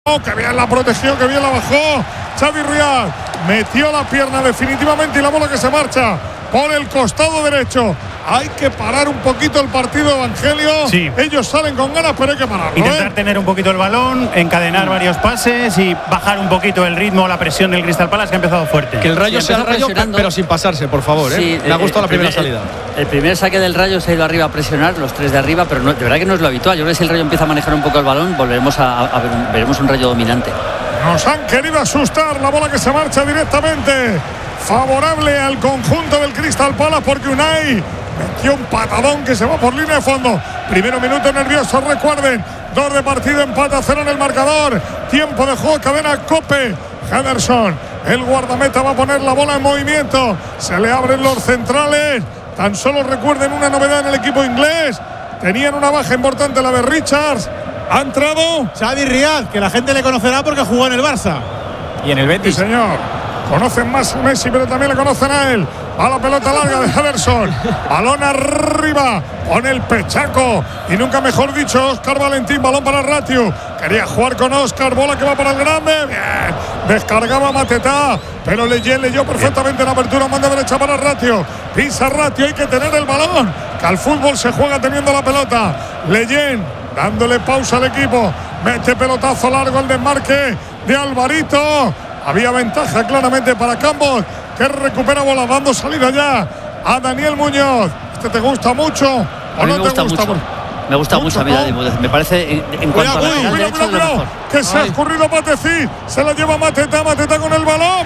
Que bien la protegió, que bien la bajó Xavi Rial, metió la pierna definitivamente y la bola que se marcha por el costado derecho. Hay que parar un poquito el partido, Evangelio. Sí. Ellos salen con ganas, pero hay que pararlo. Intentar tener un poquito el balón, encadenar varios pases y bajar un poquito el ritmo, la presión del Crystal Palace, que ha empezado fuerte. Que el Rayo sea el Rayo, pero sin pasarse, por favor. Sí, me ha gustado la primera salida. El primer saque del Rayo se ha ido arriba a presionar, los tres de arriba, pero no, de verdad que no es lo habitual. Yo creo que si el Rayo empieza a manejar un poco el balón, veremos un Rayo dominante. Nos han querido asustar, la bola que se marcha directamente favorable al conjunto del Crystal Palace, porque Unai metió un patadón que se va por línea de fondo. Primero minuto nervioso, recuerden, 2 de partido, empate a 0 en el marcador. Tiempo de juego, cadena Cope. Henderson, el guardameta, va a poner la bola en movimiento. Se le abren los centrales. Tan solo recuerden una novedad en el equipo inglés. Tenían una baja importante, la de Richards. Ha entrado Xavi Rial, que la gente le conocerá porque jugó en el Barça. Y en el Betis. Sí, señor. Conocen más a Messi, pero también le conocen a él. A la pelota larga de Henderson. Balón arriba. Pone el pechaco. Y nunca mejor dicho, Óscar Valentín. Balón para Ratiu. Quería jugar con Óscar. Bola que va para el grande. Bien. Descargaba Mateta. Pero leyó perfectamente la apertura. Manda derecha para Ratiu. Pisa Ratiu. Hay que tener el balón. Que al fútbol se juega teniendo la pelota. Leyen dándole pausa al equipo. Mete pelotazo largo al desmarque de Alvarito. Había ventaja claramente para Campos, que recupera bola, dando salida ya a Daniel Muñoz. ¿Este te gusta mucho o no te gusta mucho? Me gusta mucho a mí, me parece en cuanto a la cuidado, que se ha escurrido Matecín, se la lleva Mateta con el balón.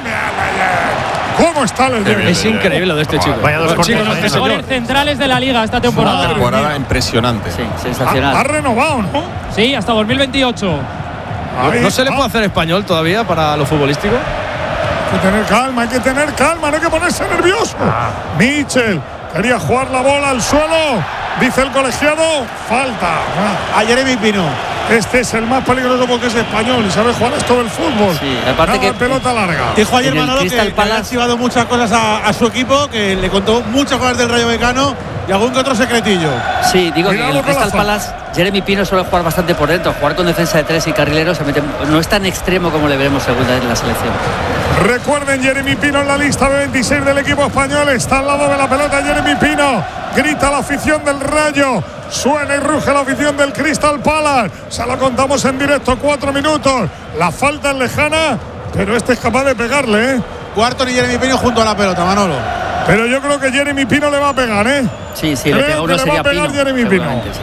¿Cómo está el Leyen? Es increíble lo de este chico. Vaya dos Los mejores centrales de la liga esta temporada. Una temporada impresionante. Sí, sensacional. Ha renovado, ¿no? Sí, hasta 2028. ¿No se le puede hacer español todavía para lo futbolístico? Hay que tener calma, no hay que ponerse nervioso. Mitchell quería jugar la bola al suelo, dice el colegiado, falta. A Jeremy Pino. Este es el más peligroso porque es español y sabe jugar esto del fútbol. Sí, aparte que pelota larga. Dijo ayer en el Manolo que Crystal le había Palace chivado muchas cosas a su equipo, que le contó muchas cosas del Rayo Vallecano y algún que otro secretillo. Sí, digo que en Cuidado el con la Crystal Palace Jeremy Pino suele jugar bastante por dentro, jugar con defensa de 3 y carrilero no es tan extremo como le veremos segunda en la selección. Recuerden, Jeremy Pino en la lista de 26 del equipo español, está al lado de la pelota Jeremy Pino, grita la afición del Rayo, suena y ruge la afición del Crystal Palace, se lo contamos en directo, 4 minutos, la falta es lejana, pero este es capaz de pegarle, Wharton y Jeremy Pino junto a la pelota, Manolo. Pero yo creo que Jeremy Pino le va a pegar, Sí, creo le pega uno, que le va a pegar Pino, Jeremy Pino. Sí.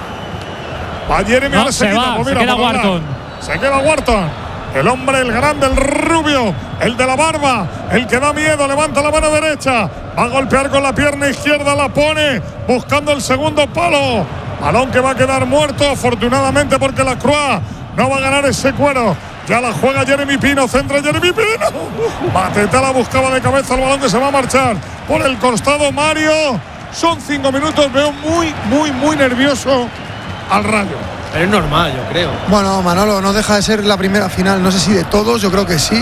Va Jeremy, No, ahora se queda Wharton. Se queda Wharton. El hombre, el grande, el rubio, el de la barba, el que da miedo, levanta la mano derecha, va a golpear con la pierna izquierda, la pone, buscando el segundo palo. Balón que va a quedar muerto, afortunadamente, porque la Croix no va a ganar ese cuero. Ya la juega Jeremy Pino, centra Jeremy Pino. Mateta la buscaba de cabeza, el balón que se va a marchar por el costado Mario. Son 5 minutos, veo muy nervioso al Rayo. Pero es normal, yo creo. Bueno, Manolo, no deja de ser la primera final, no sé si de todos, yo creo que sí.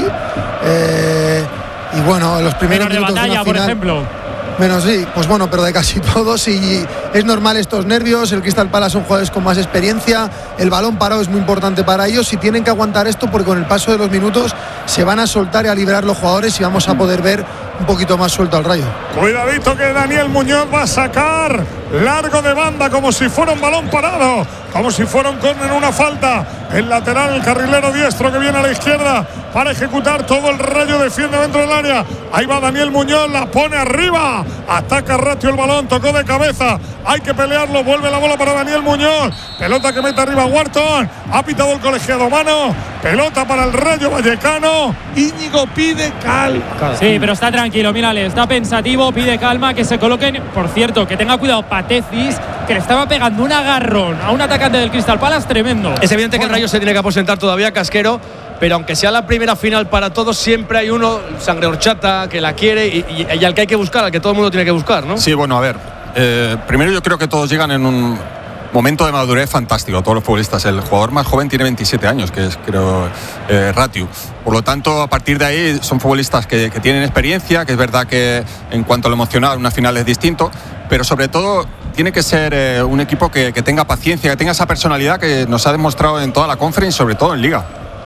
Y bueno, los primeros Menos de minutos batalla, de una por final, ejemplo. Menos sí, pues bueno, pero de casi todos, y es normal estos nervios. El Crystal Palace son jugadores con más experiencia, el balón parado es muy importante para ellos y tienen que aguantar esto porque con el paso de los minutos se van a soltar y a liberar los jugadores y vamos a poder ver un poquito más suelto al Rayo. Cuidadito que Daniel Muñoz va a sacar largo de banda como si fuera un balón parado, como si fuera un córner, una falta. El lateral, el carrilero diestro que viene a la izquierda para ejecutar todo el Rayo, defiende dentro del área. Ahí va Daniel Muñoz, la pone arriba, ataca Ratio el balón, tocó de cabeza, hay que pelearlo, vuelve la bola para Daniel Muñoz, pelota que mete arriba Wharton, ha pitado el colegiado mano, pelota para el Rayo Vallecano. Íñigo pide calma. Sí, pero está tranquilo, mírale, está pensativo, pide calma, que se coloquen. Por cierto, que tenga cuidado Patecis, que le estaba pegando un agarrón a un atacante del Crystal Palace tremendo. Es evidente que el Rayo se tiene que aposentar todavía, Casquero, pero aunque sea la primera final para todos, siempre hay uno, sangre horchata, que la quiere y al que hay que buscar, al que todo el mundo tiene que buscar, ¿no? Sí, bueno, a ver, primero yo creo que todos llegan en un momento de madurez fantástico, todos los futbolistas. El jugador más joven tiene 27 años, que es, creo, Ratiu. Por lo tanto, a partir de ahí son futbolistas que tienen experiencia, que es verdad que en cuanto a lo emocional una final es distinto, pero sobre todo tiene que ser un equipo que tenga paciencia, que tenga esa personalidad que nos ha demostrado en toda la conference, sobre todo en Liga.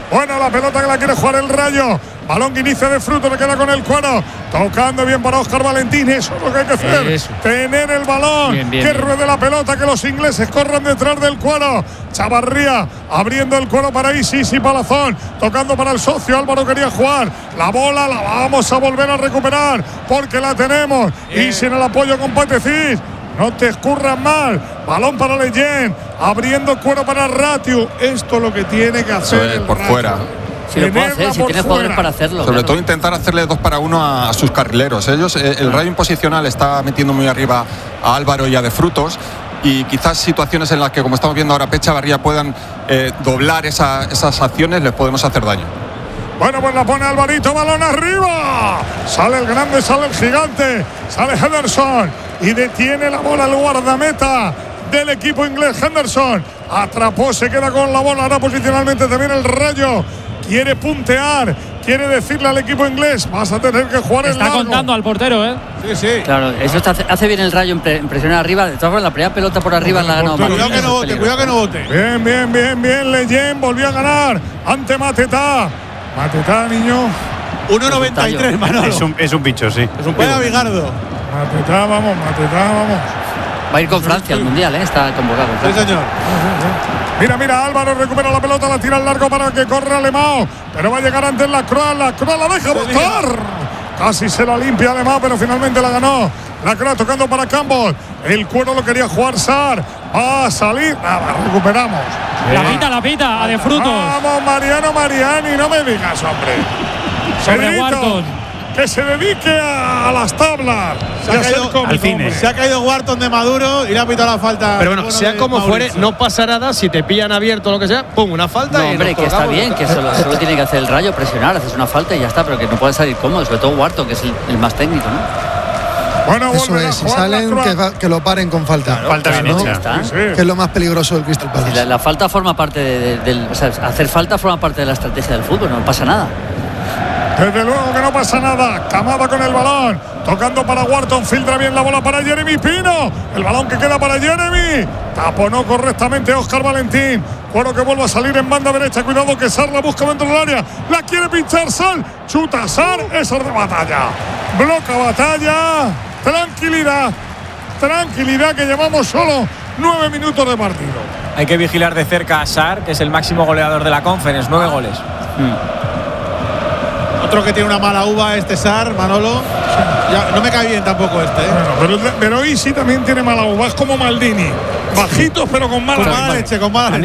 Bueno, la pelota que la quiere jugar el Rayo. Balón que inicia de Fruto, le queda con el cuero. Tocando bien para Óscar Valentín. Eso es lo que hay que hacer. Eso. Tener el balón. Que ruede la pelota, que los ingleses corran detrás del cuero. Chavarría abriendo el cuero para Isis y Palazón. Tocando para el socio. Álvaro quería jugar. La bola la vamos a volver a recuperar porque la tenemos. Y sin el apoyo con Patecís. No te escurras mal. Balón para Leyen. Abriendo cuero para Ratiu. Esto es lo que tiene que hacer. Por Rayo. fuera. Si lo puede hacer, si tiene jugadores para hacerlo. Sobre todo intentar hacerle 2 para 1 a sus carrileros. Ellos, el Rayo en posicional está metiendo muy arriba a Álvaro y a De Frutos. Y quizás situaciones en las que, como estamos viendo ahora, Pecha Barría puedan doblar esas acciones, les podemos hacer daño. Bueno, pues la pone Alvarito, balón arriba. Sale el grande, sale el gigante, sale Henderson y detiene la bola el guardameta del equipo inglés. Henderson atrapó, se queda con la bola. Ahora posicionalmente también el Rayo quiere puntear, quiere decirle al equipo inglés: vas a tener que jugar en largo. Está contando al portero, ¿eh? Sí. Claro, eso hace bien el Rayo en presionar arriba. De todas formas, la primera pelota por arriba la ha ganado. Cuidado que no vote, cuidado que no vote. Bien. Leyen volvió a ganar ante Matetá. Matetá, niño. 1.93, Manolo. Es un bicho, sí. Es un Vaya Bigardo. Matetá, vamos. Va a ir con Francia al Mundial, ¿eh? Está convocado. Sí, señor. Mira, Álvaro recupera la pelota, la tira al largo para que corra Alemão, pero va a llegar antes la Croa la deja botar. Casi se la limpia Alemão, pero finalmente la ganó. La Croa tocando para Campbell. El cuero lo quería jugar Sar. Va a salir. Nada, recuperamos. La pita, a De Frutos. Vamos, Mariani, no me digas, hombre. Sobre Wharton. Que se dedique a las tablas. Se ha caído Wharton de Maduro y le ha pitado la falta. Pero bueno, sea como fuere, no pasa nada. Si te pillan abierto o lo que sea, pum, una falta. No, hombre, que está bien, que solo tiene que hacer el Rayo, presionar, haces una falta y ya está, pero que no puede salir cómodo, sobre todo Wharton, que es el más técnico, ¿no? Bueno, eso es, si salen, que lo paren con falta. Claro, falta bien hecha. Sí. Que es lo más peligroso del Crystal Palace. La falta forma parte del. O sea, hacer falta forma parte de la estrategia del fútbol, no pasa nada. Desde luego que no pasa nada. Camada con el balón. Tocando para Wharton. Filtra bien la bola para Jeremy Pino. El balón que queda para Jeremy. Taponó correctamente Óscar Valentín. Cuero que vuelve a salir en banda derecha. Cuidado que Sar la busca dentro del área. La quiere pinchar Sar. Chuta Sar. Eso es de Batalla. Bloca Batalla. Tranquilidad que llevamos solo 9 minutos de partido. Hay que vigilar de cerca a Sar, que es el máximo goleador de la Conference, 9 goles. Otro que tiene una mala uva, Sar, Manolo. Ya, no me cae bien tampoco este. Bueno, pero Isi también tiene mala uva, es como Maldini. Bajitos pero con mala leche.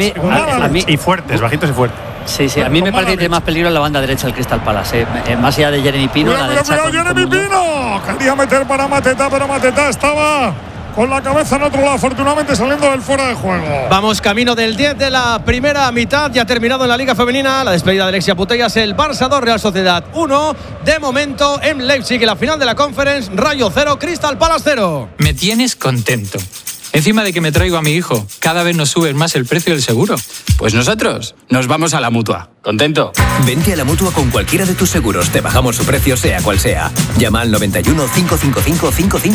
Y fuertes, bajitos y fuertes. Sí, a mí me parece que tiene más peligro en la banda derecha del Crystal Palace. Más allá de Jeremy Pino. Cuidado, Jeremy Pino. Quería meter para Matetá, pero Matetá estaba con la cabeza en otro lado, afortunadamente saliendo del fuera de juego. Vamos camino del 10 de la primera mitad. Ya ha terminado en la Liga Femenina la despedida de Alexia Putellas. El Barça 2, Real Sociedad 1. De momento en Leipzig, en la final de la Conference, Rayo 0, Crystal Palace 0. Me tienes contento. Encima de que me traigo a mi hijo, cada vez nos subes más el precio del seguro. Pues nosotros nos vamos a la Mutua. ¿Contento? Vente a la Mutua con cualquiera de tus seguros. Te bajamos su precio sea cual sea. Llama al 91 555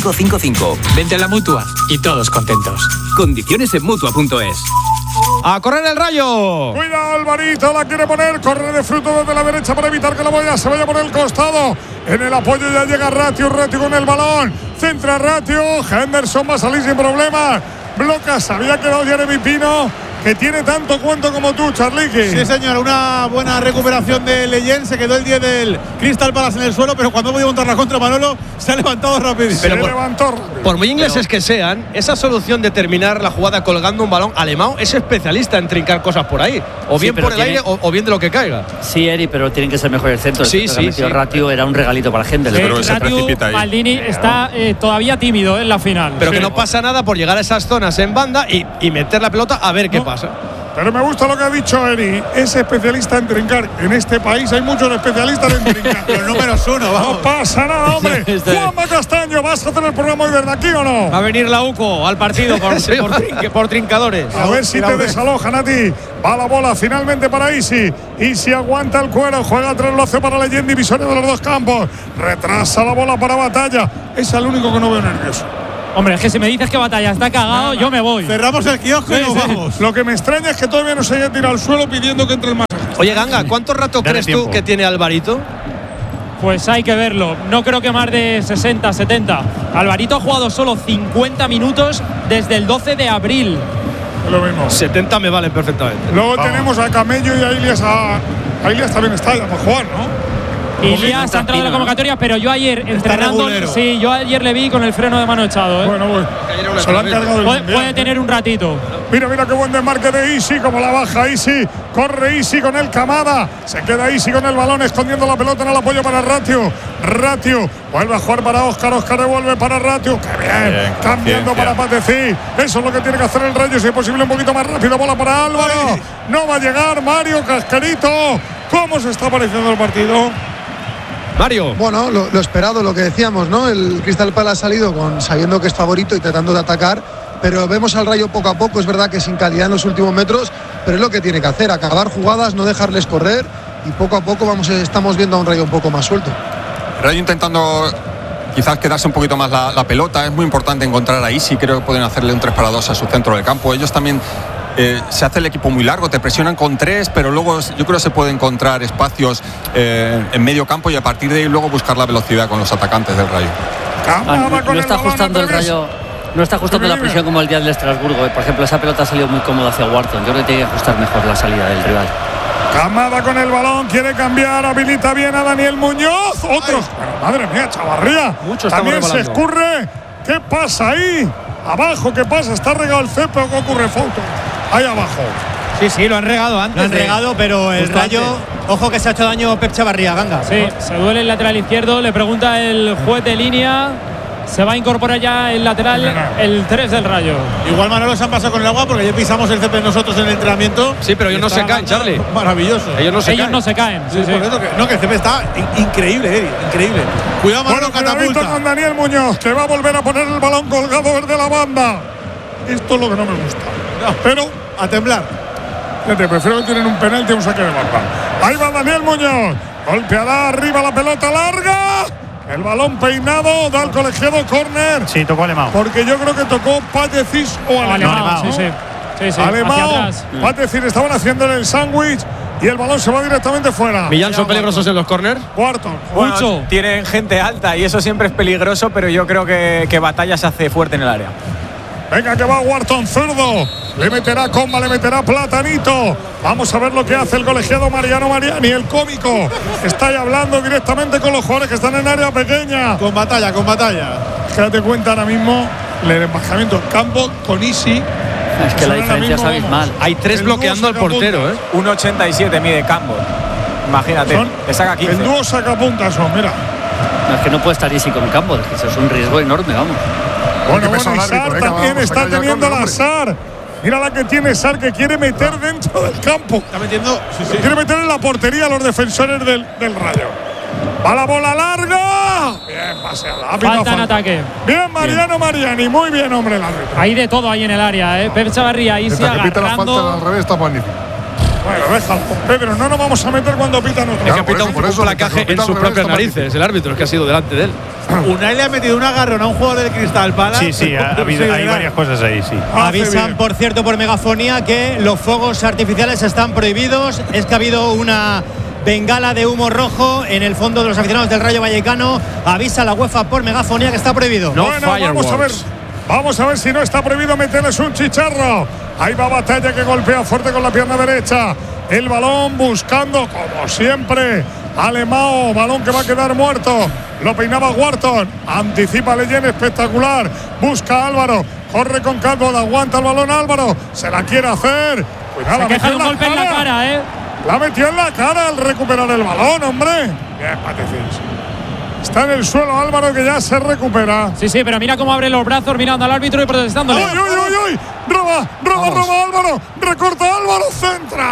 5555. Vente a la Mutua y todos contentos. Condiciones en Mutua.es. ¡A correr el Rayo! Cuidado, Alvarito, la quiere poner. Corre de Fruto desde la derecha para evitar que la bola se vaya por el costado. En el apoyo ya llega Ratiu con el balón. Centra Ratiu. Henderson va a salir sin problemas. Bloca, se había quedado Jeremy Pino, que tiene tanto cuento como tú, Charliqui. Sí, señor, una buena recuperación de Leyen. Se quedó el 10 del Crystal Palace en el suelo, pero cuando voy a montar la contra Manolo, se ha levantado rapidísimo. Por muy ingleses que sean, esa solución de terminar la jugada colgando un balón, Alemão es especialista en trincar cosas por ahí. O bien por el aire o bien de lo que caiga. Sí, Eri, pero tienen que ser mejor el centro. Sí. Ratio era un regalito para la gente. Pero se precipita ahí. Maldini está todavía tímido en la final. Pero que no pasa nada por llegar a esas zonas en banda y meter la pelota a ver qué pasa. Pero me gusta lo que ha dicho Eri. Es especialista en trincar. En este país hay muchos especialistas en trincar. Los números 1, vamos. No pasa nada, hombre. Juanma Castaño, ¿vas a hacer el programa hoy desde aquí o no? Va a venir la UCO al partido por trincadores. A ver si te desalojan a ti. Va la bola finalmente para Isi. Isi aguanta el cuero. Juega tras lo hace para Leyen, divisoria de los dos campos. Retrasa la bola para Batalla. Es el único que no veo nervioso. Hombre, es que si me dices que Batalla está cagado, yo me voy. Cerramos el kiosco y nos vamos. Lo que me extraña es que todavía no se haya tirado al suelo pidiendo que entre el masajista. Oye, Ganga, ¿cuánto rato Dale crees tiempo. tú que tiene Alvarito? Pues hay que verlo. No creo que más de 60, 70. Alvarito ha jugado solo 50 minutos desde el 12 de abril. Lo mismo. 70 me valen perfectamente. Luego tenemos a Camello y a Ilias. Ilias también está ya para jugar, ¿no? Ilias ha entrado en la convocatoria, pero yo ayer entrenando. regulero. Sí, yo ayer le vi con el freno de mano echado. Bueno, se lo han cargado el mundial, Puede tener un ratito. Mira qué buen desmarque de Isi, como la baja Isi. Corre Isi con el Camada. Se queda Isi con el balón, escondiendo la pelota en el apoyo para Ratio. Ratio vuelve a jugar para Óscar. Óscar devuelve para Ratio. ¡Qué bien! Cambiando para Pateci. Eso es lo que tiene que hacer el Rayo. Si es posible, un poquito más rápido. Bola para Álvaro. No va a llegar Mario Casquerito. ¿Cómo se está pareciendo el partido? Mario. Bueno, lo esperado, lo que decíamos, ¿no? El Crystal Palace ha salido sabiendo que es favorito y tratando de atacar, pero vemos al Rayo poco a poco. Es verdad que sin calidad en los últimos metros, pero es lo que tiene que hacer, acabar jugadas, no dejarles correr, y poco a poco estamos viendo a un Rayo un poco más suelto. El Rayo intentando quizás quedarse un poquito más la pelota. Es muy importante encontrar ahí, sí creo que pueden hacerle un 3-2 a su centro del campo. Ellos también se hace el equipo muy largo, te presionan con 3, pero luego yo creo que se puede encontrar espacios en medio campo y a partir de ahí luego buscar la velocidad con los atacantes del Rayo. No está ajustando el Rayo. No está ajustando la presión como el día del Estrasburgo. Por ejemplo, esa pelota ha salido muy cómoda hacia Wharton. Yo creo que tiene que ajustar mejor la salida del rival. Camada con el balón, quiere cambiar, habilita bien a Daniel Muñoz. Otros, madre mía, Chavarría. También se escurre. ¿Qué pasa ahí? Abajo, ¿qué pasa? Está regado el césped, ¿qué ocurre? Foto. Ahí abajo. Sí, lo han regado antes. Lo han regado, pero el Rayo, ojo que se ha hecho daño Pep Chavarría, Ganga. Sí, se duele el lateral izquierdo. Le pregunta el juez de línea. Se va a incorporar ya el lateral, el 3 del Rayo. Igual Manolo se han pasado con el agua porque ya pisamos el césped nosotros en el entrenamiento. Sí, pero ellos no se caen, Charlie. Maravilloso. Ellos no se caen. Sí. Por eso que el césped está increíble, Eddie, increíble. Cuidado, Manolo, catapulta. Con Daniel Muñoz, que va a volver a poner el balón colgado desde la banda. Esto es lo que no me gusta. No, pero a temblar. Fíjate, prefiero que tienen un penalti y un saque de banda. Ahí va Daniel Muñoz. Golpeará arriba la pelota larga. El balón peinado, da el colegiado córner. Sí, tocó Alemão. Porque yo creo que tocó Patecis o Alemão. Sí. Alemão, Patecis estaban haciéndole el sándwich y el balón se va directamente fuera. Millán, ¿son peligrosos en los córners? Cuarto. Bueno, tienen gente alta y eso siempre es peligroso, pero yo creo que Batalla se hace fuerte en el área. Venga, que va Wharton, zurdo. Le meterá Comba, le meterá Platanito. Vamos a ver lo que hace el colegiado Mariano Mariani, el cómico. Está ahí hablando directamente con los jugadores que están en área pequeña. Con Batalla. Date cuenta ahora mismo el embajamiento en campo con Isi. Es que la diferencia es abismal. Hay 3 bloqueando al portero, 1,87 mide Campo. Imagínate, le saca 15. El dúo sacapuntas son, mira. No, es que no puede estar Isi con Campo, es que eso es un riesgo enorme, vamos. Bueno, y Sar también está teniendo la Sar. Mira la que tiene Sar, que quiere meter dentro del campo. Está metiendo. Sí. Quiere meter en la portería a los defensores del Rayo. Va la bola larga. Bien paseada. Falta en ataque. Bien, Mariano Mariani. Muy bien, hombre, el árbitro. Hay de todo ahí en el área, Pep Chavarría ahí se agarrando. Al revés está magnífico. Bueno, déjalo, Pedro. No nos vamos a meter cuando pitan otro. Es que pita un placaje en sus propias narices. El árbitro, es que ha sido delante de él. Unai le ha metido un agarrón a un jugador del Crystal Palace. Sí, hay varias cosas ahí, sí. Avisan, por cierto, por megafonía que los fuegos artificiales están prohibidos. Es que ha habido una bengala de humo rojo en el fondo de los aficionados del Rayo Vallecano. Avisa la UEFA por megafonía que está prohibido. Vamos a ver si no está prohibido meterles un chicharro. Ahí va Batalla, que golpea fuerte con la pierna derecha. El balón buscando, como siempre, Alemão. Balón que va a quedar muerto. Lo peinaba Wharton. Anticipa Leyen, espectacular. Busca a Álvaro. Corre con Calvo. Aguanta el balón Álvaro. Se la quiere hacer. Cuidado, se queja de un golpe en la cara, La metió en la cara al recuperar el balón, hombre. Bien, Patecis. Está en el suelo Álvaro, que ya se recupera. Sí, pero mira cómo abre los brazos mirando al árbitro y protestándole. ¡Ay! Roba Álvaro. Recorta Álvaro, centra.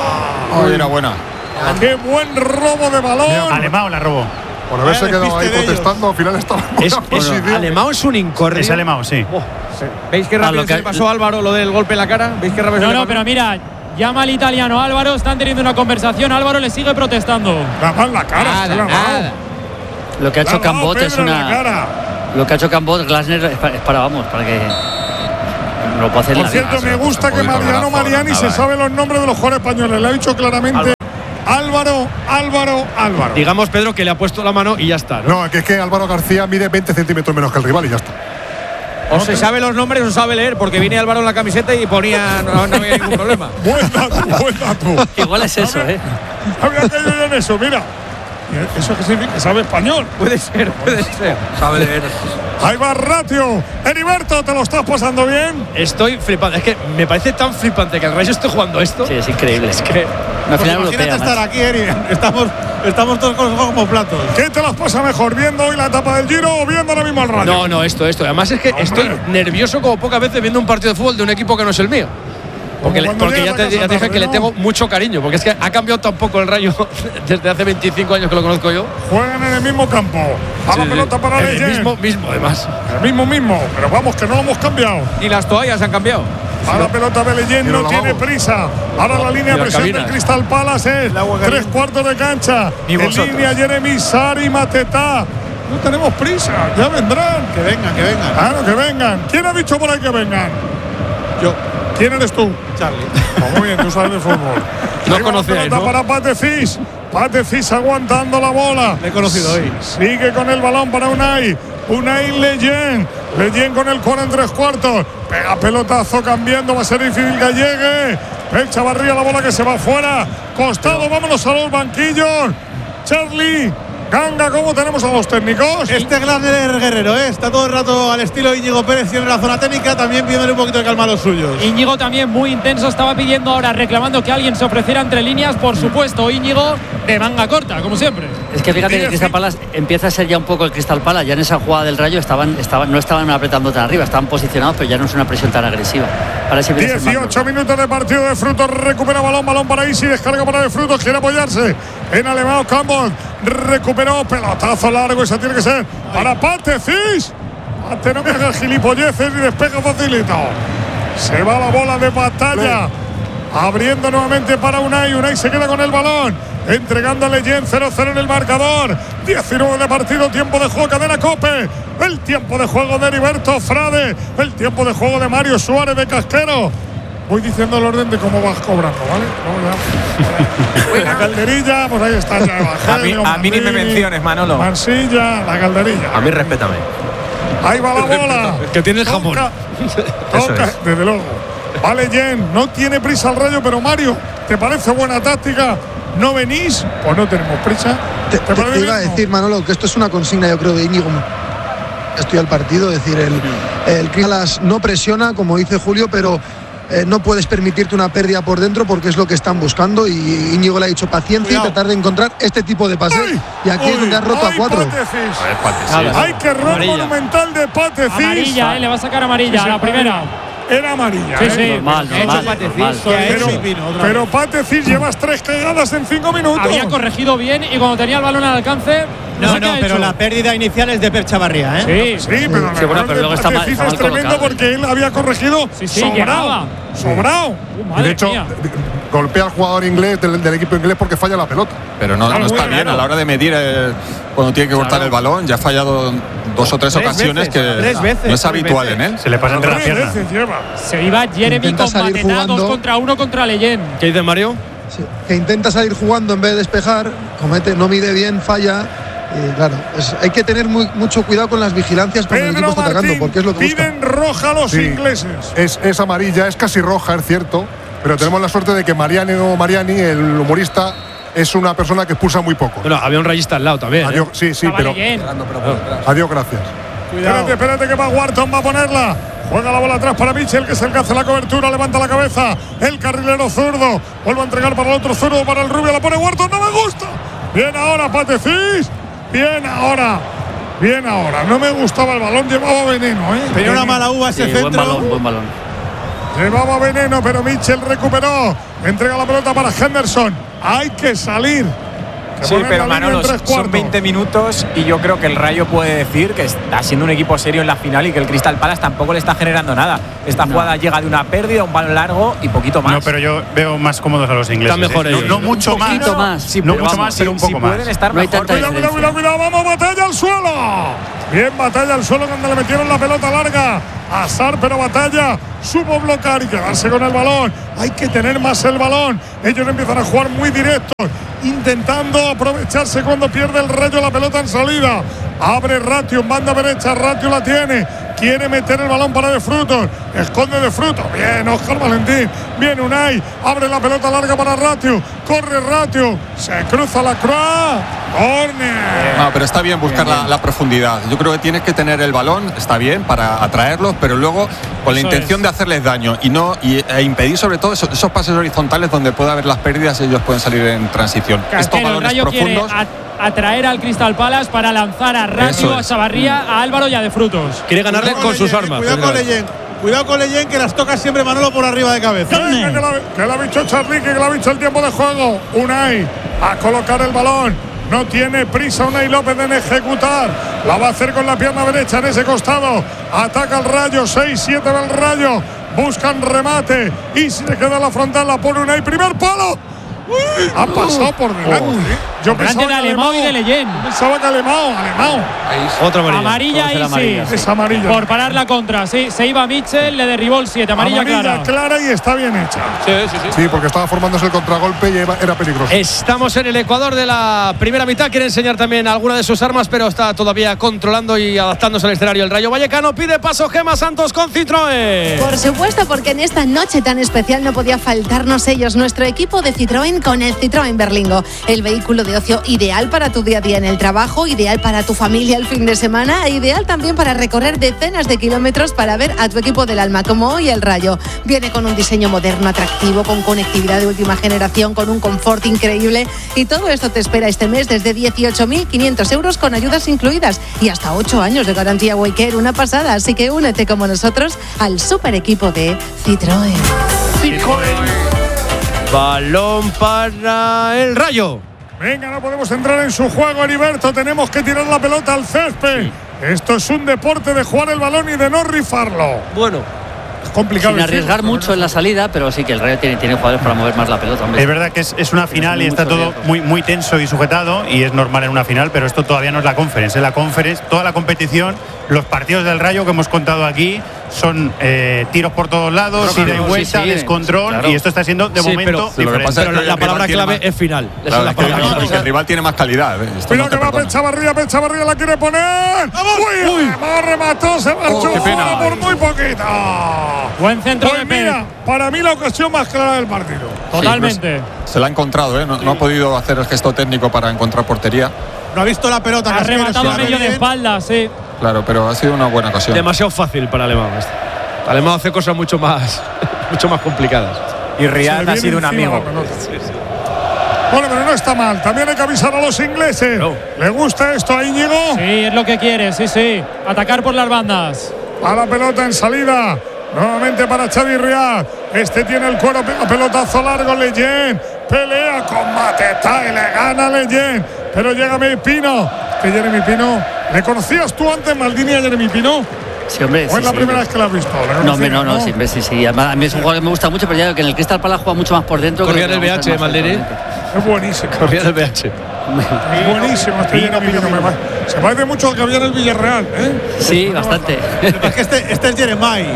Era buena. ¡Qué buen robo de balón! Alemão la robó. Por haberse quedado ahí protestando, al final estaba en buena posición. Alemão es un incorrecto. Es Alemão, sí. ¿Veis qué rápido se le pasó a Álvaro lo del golpe en la cara? ¿Veis qué rápido se le pasó? Pero mira, llama al italiano Álvaro, están teniendo una conversación. Álvaro le sigue protestando. Nada, la cara. Nada. Lo que ha hecho Cambot es una. Lo que ha hecho Cambot, Glasner, es para que. No lo puede hacer. Por cierto, me gusta que Mariano Mariani se sabe los nombres de los jugadores españoles. Le ha dicho claramente Álvaro. Digamos, Pedro, que le ha puesto la mano y ya está, ¿no? No, que es que Álvaro García mide 20 centímetros menos que el rival y ya está. O se sabe los nombres o sabe leer, porque viene Álvaro en la camiseta y ponía. No había ningún problema. Buen dato. Igual es eso, ¿eh? Había caído yo en eso, mira. ¿Eso qué significa? ¿Que sabe español? Puede ser. Sabe leer. Ahí va Ratio. Heriberto, ¿te lo estás pasando bien? Estoy flipando. Es que me parece tan flipante que el Rayo esté jugando esto. Sí, es increíble. Es que Una final Imagínate europea. estar aquí, Eri. Estamos todos con los ojos como platos. ¿Qué te las pasa mejor? ¿Viendo hoy la etapa del Giro o viendo ahora mismo al Rayo? No, esto. Además es que estoy nervioso como pocas veces viendo un partido de fútbol de un equipo que no es el mío. Porque ya te dije que le tengo mucho cariño, porque es que ha cambiado tan poco el Rayo desde hace 25 años que lo conozco yo. Juegan en el mismo campo. A la pelota para Leyen. El mismo, además. El mismo. Pero vamos, que no lo hemos cambiado. Y las toallas han cambiado. A la pelota de Leyen, no tiene prisa. Ahora la línea de presión del Crystal Palace es 3/4 de cancha. En línea Jeremy Sari Mateta. No tenemos prisa, ya vendrán. Que vengan. Claro, que vengan. ¿Quién ha dicho por ahí que vengan? Yo. ¿Quién eres tú? Charlie. Pues muy bien, tú sabes de fútbol. No conocíais, ¿no? Para Patecis. Patecis aguantando la bola. Le he conocido hoy. Sigue con el balón para Unai Leyen. Leyen con el 4 en 3/4. Pega pelotazo cambiando. Va a ser difícil que llegue. El Chavarría la bola que se va fuera. Costado, vámonos a los banquillos. Charlie. Ganga, ¿cómo tenemos a los técnicos? Este Gladner Guerrero, está todo el rato al estilo Íñigo Pérez, tiene la zona técnica, también pidiéndole un poquito de calma a los suyos. Íñigo también muy intenso, estaba pidiendo ahora, reclamando que alguien se ofreciera entre líneas. Por supuesto, Íñigo de manga corta, como siempre. Es que fíjate que el Crystal Palace empieza a ser ya un poco el Crystal Palace. Ya en esa jugada del Rayo no estaban apretando tan arriba, estaban posicionados, pero ya no es una presión tan agresiva. 18 minutos de partido de Frutos, recupera balón para Isi, descarga para de Frutos, quiere apoyarse en Alemão Campos, recuperó, pelotazo largo, esa tiene que ser para Patecis. Pate, no me hagas gilipolleces y despeja facilito. Se va la bola de batalla, abriendo nuevamente para Unai se queda con el balón, entregando a Leyen. 0-0 en el marcador, 19 de partido, tiempo de juego, cadena COPE, el tiempo de juego de Heriberto Frade, el tiempo de juego de Mario Suárez de Casquero. Voy diciendo el orden de cómo vas cobrando, ¿vale? La calderilla, pues ahí está ya. A mí ni me menciones, Manolo. Mansilla, la calderilla. A mí respétame. Ahí va la bola. Que tiene el jamón. Toca, desde luego. Vale, Jen, no tiene prisa el Rayo, pero Mario, ¿te parece buena táctica? ¿No venís? Pues no tenemos prisa. Te iba a decir, Manolo, que esto es una consigna, yo creo, de Íñigo. Estoy al partido, es decir, el Crystal no presiona, como dice Julio, pero no puedes permitirte una pérdida por dentro porque es lo que están buscando, y Íñigo le ha dicho paciencia y tratar de encontrar este tipo de pases. Y aquí es donde ha roto a 4. Hay que error monumental de Patecis. Amarilla, le va a sacar amarilla a la primera. Era amarilla. Sí. Normal. Pero Patecis llevas 3 cagadas en 5 minutos. Había corregido bien y cuando tenía el balón al alcance. No, pero la pérdida inicial es de Per Chavarría, ¿eh? Sí, pero luego está mal. Es tremendo porque él había corregido sobrado. De hecho, golpea al jugador inglés del equipo inglés porque falla la pelota. Pero no está bien a la hora de medir cuando tiene que cortar el balón. Ya ha fallado 2 o 3 ocasiones que no es habitual en él. Se le pasa entre las piernas. Se iba Jeremy con Mateta 2 contra 1 contra Leyen. ¿Qué dice Mario? Sí, que intenta salir jugando en vez de despejar, no mide bien, falla. Claro, hay que tener mucho cuidado con las vigilancias cuando el equipo está atacando, porque es lo que piden roja a los ingleses. Es amarilla, es casi roja, es cierto, pero tenemos la suerte de que Mariani, el humorista, es una persona que expulsa muy poco. Bueno, había un rayista al lado también. Adiós, sí, pero adiós, gracias. Espérate que va Wharton, va a ponerla. Juega la bola atrás para Mitchell, que es el que hace la cobertura, levanta la cabeza. El carrilero zurdo, vuelve a entregar para el otro zurdo, para el rubio, la pone Wharton, no me gusta. Bien ahora, Patecis. Bien ahora. No me gustaba el balón, llevaba veneno, Tenía una mala uva ese centro. Buen balón. Llevaba veneno, pero Mitchell recuperó. Entrega la pelota para Henderson. Hay que salir. Sí, pero Manolo, son 20 minutos y yo creo que el Rayo puede decir que está siendo un equipo serio en la final y que el Crystal Palace tampoco le está generando nada. Esta jugada llega de una pérdida, un balón largo y poquito más. No, pero yo veo más cómodos a los ingleses. Están mejor ellos. No mucho más. Sí, no mucho más, pero un poco más. Pueden estar no hay mejor. Cuidado, vamos, batalla al suelo. Bien, Batalla al suelo cuando le metieron la pelota larga. Azar, pero Batalla supo bloquear y quedarse con el balón. Hay que tener más el balón. Ellos empiezan a jugar muy directos, intentando aprovecharse cuando pierde el Rayo la pelota en salida. Abre Ratio en banda derecha. Ratio la tiene. Quiere meter el balón para De Frutos. Esconde De Frutos. Bien, Óscar Valentín. Bien, Unai. Abre la pelota larga para Ratio. Corre Ratio. Se cruza la Croix. Córner. No, pero está bien buscar la profundidad. Yo creo que tienes que tener el balón, está bien, para atraerlos, pero luego con la intención de hacerles daño e impedir sobre todo esos pases horizontales donde puede haber las pérdidas, ellos pueden salir en transición. Estos balones el Rayo profundos. Quiere atraer al Crystal Palace para lanzar a Ratio, a Chavarría, a Álvaro y a De Frutos. Quiere ganarle con sus armas. Cuidado con Leyen, que las toca siempre Manolo por arriba de cabeza. Que la ha visto Charlique, que la ha visto el tiempo de juego. Unai a colocar el balón. No tiene prisa Unai López en ejecutar. La va a hacer con la pierna derecha en ese costado. Ataca el Rayo. 6-7 del Rayo. Buscan remate. Y si le queda la frontal, la pone Unai. Primer palo. Ha pasado por delante. Yo pensaba que Alemão y de Leyen. Pensaba que Alemão. Otra amarilla y sí. Es amarilla. Por parar la contra. Sí, se iba Mitchell, le derribó el 7. Amarilla clara y está bien hecha. Sí, porque estaba formándose el contragolpe y era peligroso. Estamos en el Ecuador de la primera mitad. Quiere enseñar también alguna de sus armas, pero está todavía controlando y adaptándose al escenario. El Rayo Vallecano pide paso Gemma Santos con Citroën. Por supuesto, porque en esta noche tan especial no podía faltarnos ellos. Nuestro equipo de Citroën con el Citroën Berlingo. El vehículo de ocio ideal para tu día a día en el trabajo, ideal para tu familia el fin de semana, e ideal también para recorrer decenas de kilómetros para ver a tu equipo del alma, como hoy el Rayo. Viene con un diseño moderno, atractivo, con conectividad de última generación, con un confort increíble, y todo esto te espera este mes desde 18.500 euros con ayudas incluidas y hasta 8 años de garantía Waycare, una pasada. Así que únete como nosotros al super equipo de Citroën. Balón para el Rayo. Venga, no podemos entrar en su juego, Heriberto. Tenemos que tirar la pelota al césped. Esto es un deporte de jugar el balón y de no rifarlo. Bueno, es complicado. Sin arriesgar mucho en la salida, pero sí que el Rayo tiene jugadores para mover más la pelota. Hombre. Es verdad que es una final y está todo muy tenso y sujetado, y es normal en una final, pero esto todavía no es la Conference. En la Conference, toda la competición, los partidos del Rayo que hemos contado aquí son tiros por todos lados, ida y vuelta, descontrol, claro. Y esto está siendo de momento diferente. Pero la palabra clave es final. Claro, es la palabra clave. El rival tiene más calidad. Mira que va Pechavarría la quiere poner. Uy, remató, se marchó fuera por muy poquito. Buen centro pues de mira, para mí la ocasión más clara del partido. Totalmente. Sí, se la ha encontrado, no ha podido hacer el gesto técnico para encontrar portería. No ha visto la pelota. Ha rematado a medio de espalda, sí. Claro, pero ha sido una buena ocasión. Demasiado fácil para Alemão. Alemão hace cosas mucho más complicadas. Y Riyad ha sido un amigo. Bueno, pero no está mal. También hay que avisar a los ingleses. No. ¿Le gusta esto a Íñigo? Sí, es lo que quiere, sí. Atacar por las bandas. A la pelota en salida. Nuevamente para Xavi Riyad. Este tiene el cuero, pega pelotazo largo. Leyen pelea con Mateta y le gana Leyen. Pero llega Pino. Que Jeremy Pino. ¿Le conocías tú antes, Maldini, a Jeremy Pino? Sí, hombre. ¿O es la primera vez que la has visto? No, sí. Además, a mí es un jugador que me gusta mucho, pero ya que en el Crystal Palace juega mucho más por dentro. Corría en el BH, Maldini. Es buenísimo. Corría en el BH. Buenísimo. Se parece mucho al que había en el Villarreal, ¿eh? Sí, bastante. Es que este es Jeremai.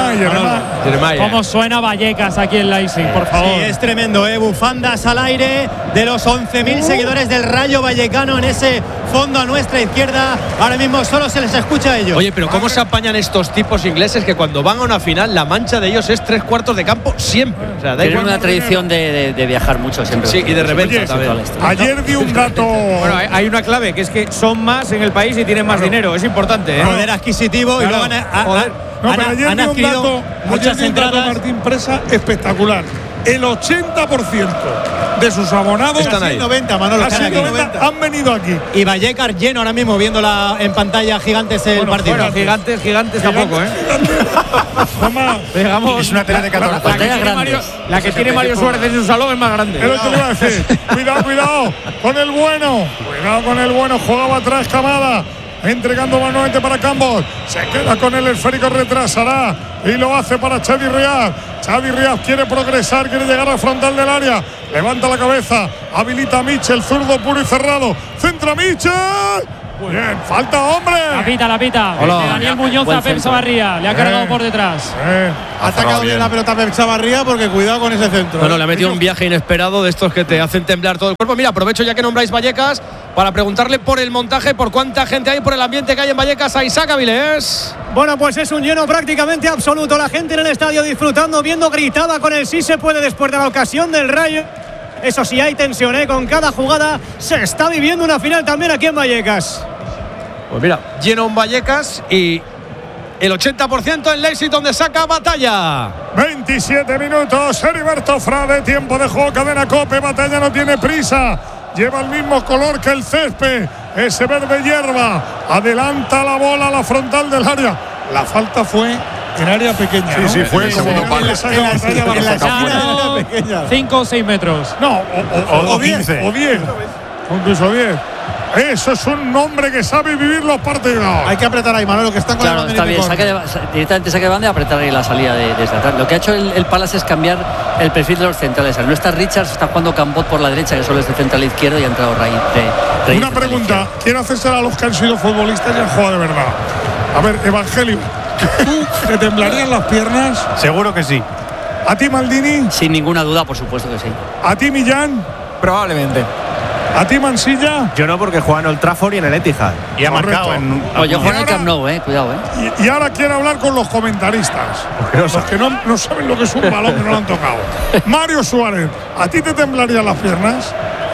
¿Cómo suena Vallecas aquí en Leipzig, por favor? Sí, es tremendo, bufandas al aire de los 11.000 seguidores del Rayo Vallecano en ese fondo a nuestra izquierda. Ahora mismo solo se les escucha a ellos. Oye, pero ¿cómo se apañan estos tipos ingleses que cuando van a una final la mancha de ellos es 3/4 de campo siempre? O sea, tienen una tradición de viajar mucho siempre. Sí, y de repente también. Ayer vi un dato. Bueno, hay una clave, que es que son más en el país y tienen más dinero. Es importante, ¿eh? Poder adquisitivo, claro. Y luego han adquirido muchas entradas. Martín Presa espectacular. El 80% de sus abonados están ahí. 90, Manolo, han venido aquí. Y Vallecas lleno ahora mismo, viéndola en pantalla, gigantes el partido. Bueno, gigantes tampoco, ¿eh? Digamos, es una tele de 14. La que tiene Mario Suárez en su salón es más grande. Es lo que le iba a decir. Cuidado con el bueno. Jugaba atrás Camada. Entregando nuevamente para Campos. Se queda con el esférico, retrasará y lo hace para Xavi Riyad. Xavi Riyad quiere progresar, quiere llegar al frontal del área. Levanta la cabeza, habilita a Mitchell, zurdo puro y cerrado. Centra Mitchell. Bien, falta, hombre. La pita. Hola. De Daniel Muñoz a Pep Chavarría. Le ha cargado por detrás. Ha atacado bien la pelota Pep Chavarría porque cuidado con ese centro. Bueno, le ha metido un viaje inesperado de estos que te hacen temblar todo el cuerpo. Mira, aprovecho ya que nombráis Vallecas para preguntarle por el montaje, por cuánta gente hay, por el ambiente que hay en Vallecas a Isaac Avilés. Bueno, pues es un lleno prácticamente absoluto. La gente en el estadio disfrutando, viendo, gritada con el sí se puede después de la ocasión del Rayo. Eso sí, hay tensión, con cada jugada se está viviendo una final también aquí en Vallecas. Pues mira, lleno en Vallecas y el 80% en Leipzig, donde saca Batalla. 27 minutos, Heriberto Frade, tiempo de juego, cadena COPE. Batalla no tiene prisa, lleva el mismo color que el césped, ese verde hierba. Adelanta la bola a la frontal del área. La falta fue en área pequeña. Sí, ¿no? Sí, fue el segundo palo. En la esquina pequeña. 5 o 6 metros. No, o 15. O 10. Incluso 10. Eso es un hombre que sabe vivir los partidos. Hay que apretar ahí, Manolo, que están con Claro, el está bien. Directamente saque de banda y apretar ahí la salida desde atrás. Lo que ha hecho el Palace es cambiar el perfil de los centrales. No está Richards, está jugando Cambot por la derecha, que solo es de central izquierdo, y ha entrado Rey. Una pregunta, quiero hacérsela a los que han sido futbolistas y han jugado de verdad. A ver, Evangelio, ¿tú te temblarían las piernas? Seguro que sí. ¿A ti, Maldini? Sin ninguna duda, por supuesto que sí. ¿A ti, Millán? Probablemente. ¿A ti, Mansilla? Yo no, porque juega en Old Trafford y en el Etihad. Y ha marcado en. Pues yo juego en el Camp Nou, cuidado, Y ahora quiero hablar con los comentaristas. Los que no saben lo que es un balón que no lo han tocado. Mario Suárez, ¿a ti te temblarían las piernas?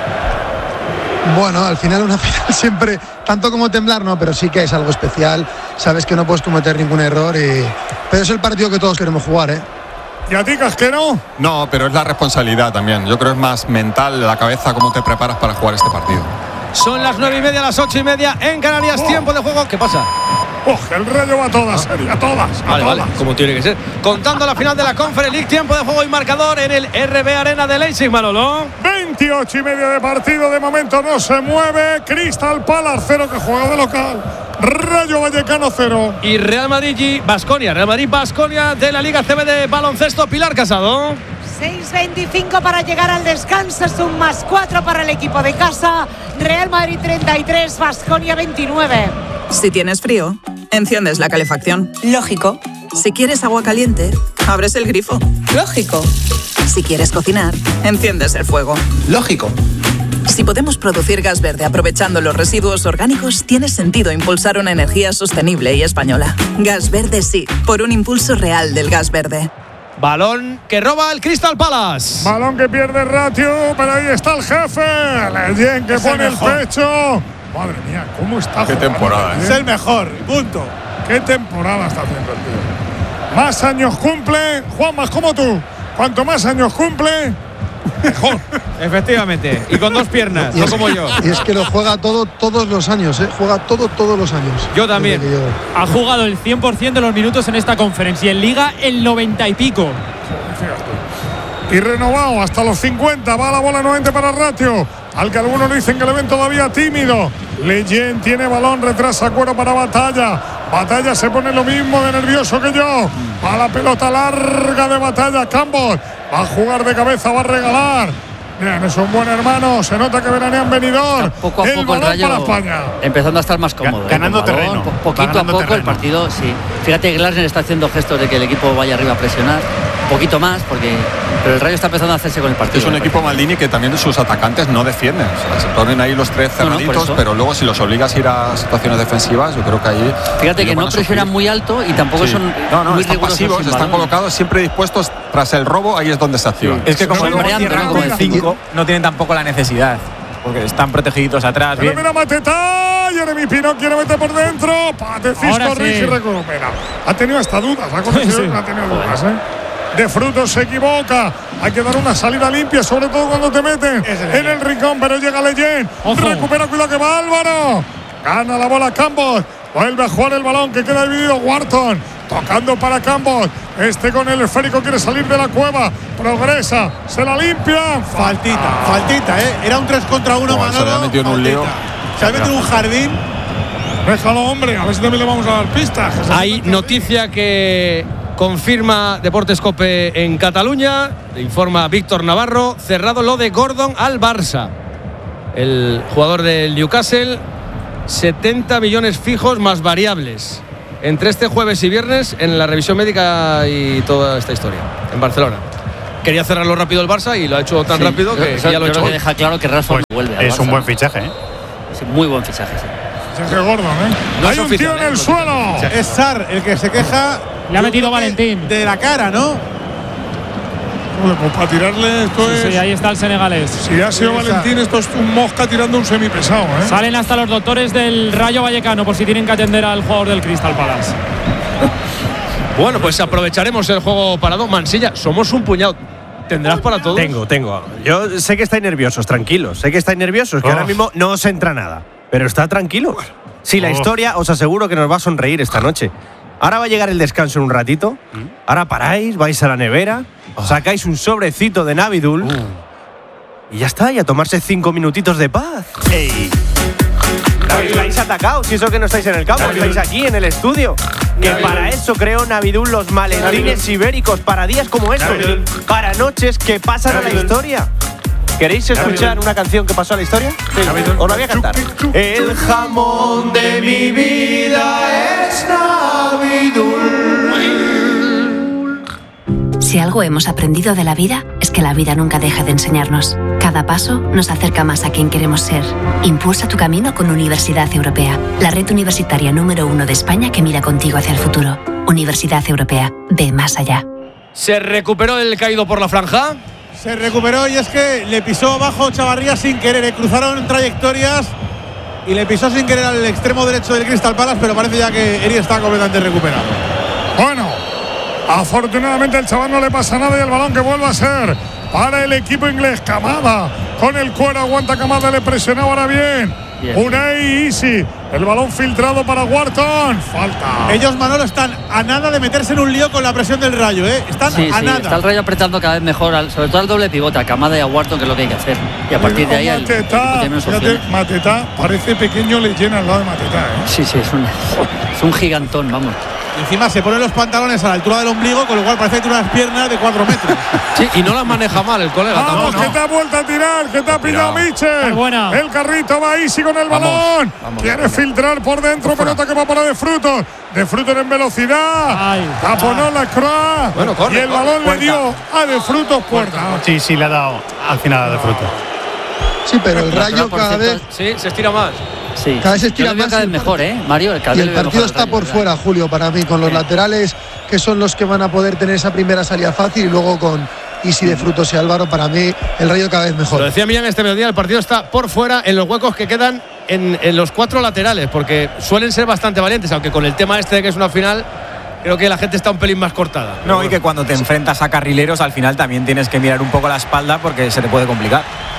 Bueno, al final una final siempre, tanto como temblar, no, pero sí que es algo especial. Sabes que no puedes cometer ningún error, pero es el partido que todos queremos jugar, ¿Y a ti, Casquero? No, pero es la responsabilidad también. Yo creo que es más mental, la cabeza, cómo te preparas para jugar este partido. Son las 9:30, las 8:30 en Canarias. Tiempo de juego. ¿Qué pasa? El Rayo va a todas, serio, a todas. Vale, como tiene que ser. Contando la final de la Conference League, tiempo de juego y marcador en el RB Arena de Leipzig, Manolo. 28:30 de partido, de momento no se mueve. Crystal Palace 0, que juega de local. Rayo Vallecano 0. Y Real Madrid-Baskonia. Real Madrid-Baskonia de la Liga CB de baloncesto. Pilar Casado. 6:25 para llegar al descanso, es un +4 para el equipo de casa. Real Madrid 33, Baskonia 29. Si tienes frío, enciendes la calefacción. Lógico. Si quieres agua caliente, abres el grifo. Lógico. Si quieres cocinar, enciendes el fuego. Lógico. Si podemos producir gas verde aprovechando los residuos orgánicos, tiene sentido impulsar una energía sostenible y española. Gas verde sí, por un impulso real del gas verde. Balón que roba el Crystal Palace. Balón que pierde Ratio, pero ahí está el jefe. Leyen que pone el pecho. Madre mía, ¿cómo está? Qué temporada, Es el mejor, punto. ¿Qué temporada está haciendo el tío? Más años cumple, Juan, más como tú. Cuanto más años cumple, mejor. Efectivamente, y con 2 piernas, no como yo. Y es que lo juega todo todos los años, juega todos los años. Yo también. Ha jugado el 100% de los minutos en esta conferencia, en Liga el 90 y pico. Y renovado hasta los 50, va la bola nuevamente para Ratio, al que algunos dicen que le ven todavía tímido. Leyen tiene balón, retrasa Cuero para Batalla. Batalla se pone lo mismo de nervioso que yo. A la pelota larga de Batalla, Campos va a jugar de cabeza, va a regalar. Bien, es un buen hermano, se nota que veranean venidor. Poco a poco el Rayo para España. Empezando a estar más cómodo. Ganando balón, terreno. Poquito a poco el partido, sí. Fíjate que Glasner está haciendo gestos de que el equipo vaya arriba a presionar. Un poquito más, pero el Rayo está empezando a hacerse con el partido. Es un equipo Maldini que también sus atacantes no defienden. O sea, se ponen ahí los 3 cerraditos, pero luego si los obligas a ir a situaciones defensivas, yo creo que ahí. Fíjate que no presionan muy alto y tampoco son muy están pasivos, están colocados siempre dispuestos tras el robo, ahí es donde se activan. Es que como cierran con el 5, no tienen tampoco la necesidad, porque están protegidos atrás. Bien. Mira Mateta, Jeremy Pino quiere meter por dentro. Patecisco Rigi recupera. Ha tenido hasta dudas, ha tenido dudas, De Frutos se equivoca. Hay que dar una salida limpia, sobre todo cuando te meten en el rincón, pero llega Leyen. Recupera, cuidado que va Álvaro. Gana la bola Campos. Vuelve a jugar el balón que queda dividido Wharton. Tocando para Campos. Con el esférico quiere salir de la cueva. Progresa, se la limpia. Faltita, Era un 3 contra 1, Manolo. Se le ha metido en un lío. Se ha metido en un jardín. Déjalo, hombre. A ver si también le vamos a dar pistas. Hay noticia que confirma Deportes COPE en Cataluña. Le informa Víctor Navarro. Cerrado lo de Gordon al Barça. El jugador del Newcastle 70 millones fijos más variables entre este jueves y viernes en la revisión médica y toda esta historia en Barcelona. Quería cerrarlo rápido el Barça y lo ha hecho tan rápido que ya lo ha hecho. Que deja claro que Rashford vuelve al es Barça, un buen fichaje, ¿eh? Sí, muy buen fichaje, sí. Fichaje gordo, ¿eh? No hay un tío en el suelo. Es Sar el que se queja. Le ha metido Valentín. De la cara, ¿no? Bueno, pues para tirarle esto es. Sí, ahí está el senegalés. Si ha sido Valentín, esto es un Mosca tirando un semipesado, ¿eh? Salen hasta los doctores del Rayo Vallecano por si tienen que atender al jugador del Crystal Palace. Bueno, pues aprovecharemos el juego parado. Mansilla, somos un puñado. ¿Tendrás para todos? Tengo. Yo sé que estáis nerviosos, tranquilos. Sé que estáis nerviosos, que ahora mismo no os entra nada. Pero está tranquilo. Si la historia os aseguro que nos va a sonreír esta noche. Ahora va a llegar el descanso en un ratito. Ahora paráis, vais a la nevera, sacáis un sobrecito de Navidul y ya está, y a tomarse 5 minutitos de paz. ¡Ey! Estáis atacados, y eso que no estáis en el campo, estáis aquí en el estudio. Que para eso creó Navidul los maletines ibéricos, para días como estos, para noches que pasan a la historia. ¿Queréis escuchar una canción que pasó a la historia? Sí. Os la voy a cantar. El jamón de mi vida es Navidul. Si algo hemos aprendido de la vida, es que la vida nunca deja de enseñarnos. Cada paso nos acerca más a quien queremos ser. Impulsa tu camino con Universidad Europea, la red universitaria número 1 de España que mira contigo hacia el futuro. Universidad Europea, ve más allá. ¿Se recuperó el caído por la franja? Se recuperó y es que le pisó abajo Chavarría sin querer. Cruzaron trayectorias y le pisó sin querer al extremo derecho del Crystal Palace, pero parece ya que Eri está completamente recuperado. Bueno, afortunadamente el chaval no le pasa nada y el balón que vuelve a ser para el equipo inglés. Kamada con el cuero, aguanta Kamada, le presionaba ahora bien. Unai Easy, el balón filtrado para Wharton. Falta. Ellos, Manolo, están a nada de meterse en un lío con la presión del Rayo, ¿eh? Están a nada. Está el Rayo apretando cada vez mejor, sobre todo al doble pivote, a Kamada y a Wharton, que es lo que hay que hacer. Y a partir de ahí Mateta parece pequeño, le llena al lado de Mateta, ¿eh? Sí, es un gigantón, vamos. Encima se ponen los pantalones a la altura del ombligo, con lo cual parece que tiene unas piernas de 4 metros. Sí, y no las maneja mal el colega. Vamos, que te ha vuelto a tirar, que te ha pillado Michel. El carrito va Easy con el balón. Quiere filtrar por dentro, pelota que va para De Frutos. De Frutos en velocidad. Taponó la Croix. Y el balón le dio a De Frutos puerta. Sí, le ha dado al final a De Frutos. Sí, pero el Rayo cada vez. Sí, se estira más. Sí. Cada vez se estira más. Cada vez mejor, Mario. Y el partido está por fuera, Julio, para mí, con los laterales que son los que van a poder tener esa primera salida fácil y luego con Easy, De Frutos y Álvaro, para mí el Rayo cada vez mejor. Lo decía Millán este mediodía, el partido está por fuera en los huecos que quedan en los 4 laterales, porque suelen ser bastante valientes, aunque con el tema este de que es una final, creo que la gente está un pelín más cortada. No, y que cuando te enfrentas a carrileros, al final también tienes que mirar un poco la espalda porque se te puede complicar.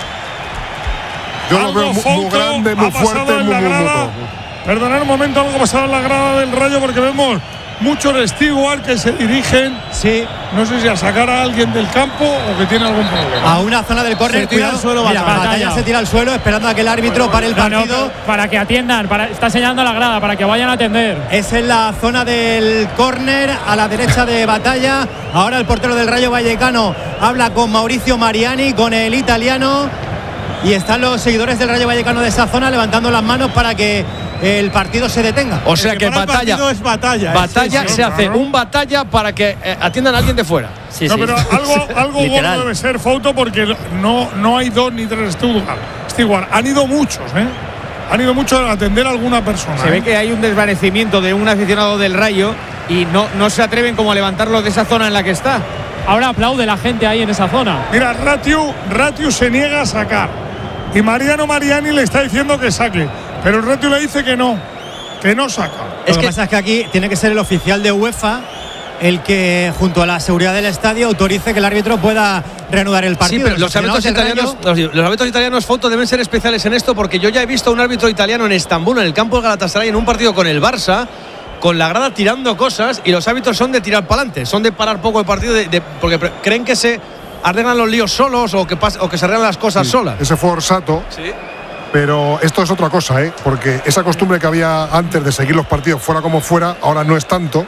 Yo lo veo muy grande, muy fuerte, muy bruto. Perdonad un momento, algo ha pasado en la grada del Rayo porque vemos muchos Stewart que se dirigen. Sí. No sé si a sacar a alguien del campo o que tiene algún problema. A una zona del córner, tira al suelo, Batalla se tira al suelo esperando a que el árbitro pare el partido. Para que atiendan, está señalando la grada, para que vayan a atender. Es en la zona del córner, a la derecha de Batalla. Ahora el portero del Rayo Vallecano habla con Mauricio Mariani, con el italiano. Y están los seguidores del Rayo Vallecano de esa zona levantando las manos para que el partido se detenga. O sea que Batalla se hace un Batalla para que atiendan a alguien de fuera. Pero algo bueno debe ser Fouto, porque no hay 2 ni 3 Stewart. Han ido muchos, Han ido muchos a atender a alguna persona. Se ve que hay un desvanecimiento de un aficionado del Rayo y no se atreven como a levantarlo de esa zona en la que está. Ahora aplaude la gente ahí en esa zona. Mira, Ratiu se niega a sacar. Y Mariano Mariani le está diciendo que saque. Pero Ratiu le dice que no saca. Lo que pasa es que aquí tiene que ser el oficial de UEFA el que, junto a la seguridad del estadio, autorice que el árbitro pueda reanudar el partido. Sí, pero los árbitros italianos, Foto, deben ser especiales en esto, porque yo ya he visto a un árbitro italiano en Estambul, en el campo del Galatasaray, en un partido con el Barça, con la grada tirando cosas, y los árbitros son de tirar para adelante, son de parar poco el partido, porque creen que se arreglan los líos solos o que se arreglan las cosas solas. Ese fue Orsato. Sí. Pero esto es otra cosa, porque esa costumbre que había antes de seguir los partidos fuera como fuera, ahora no es tanto.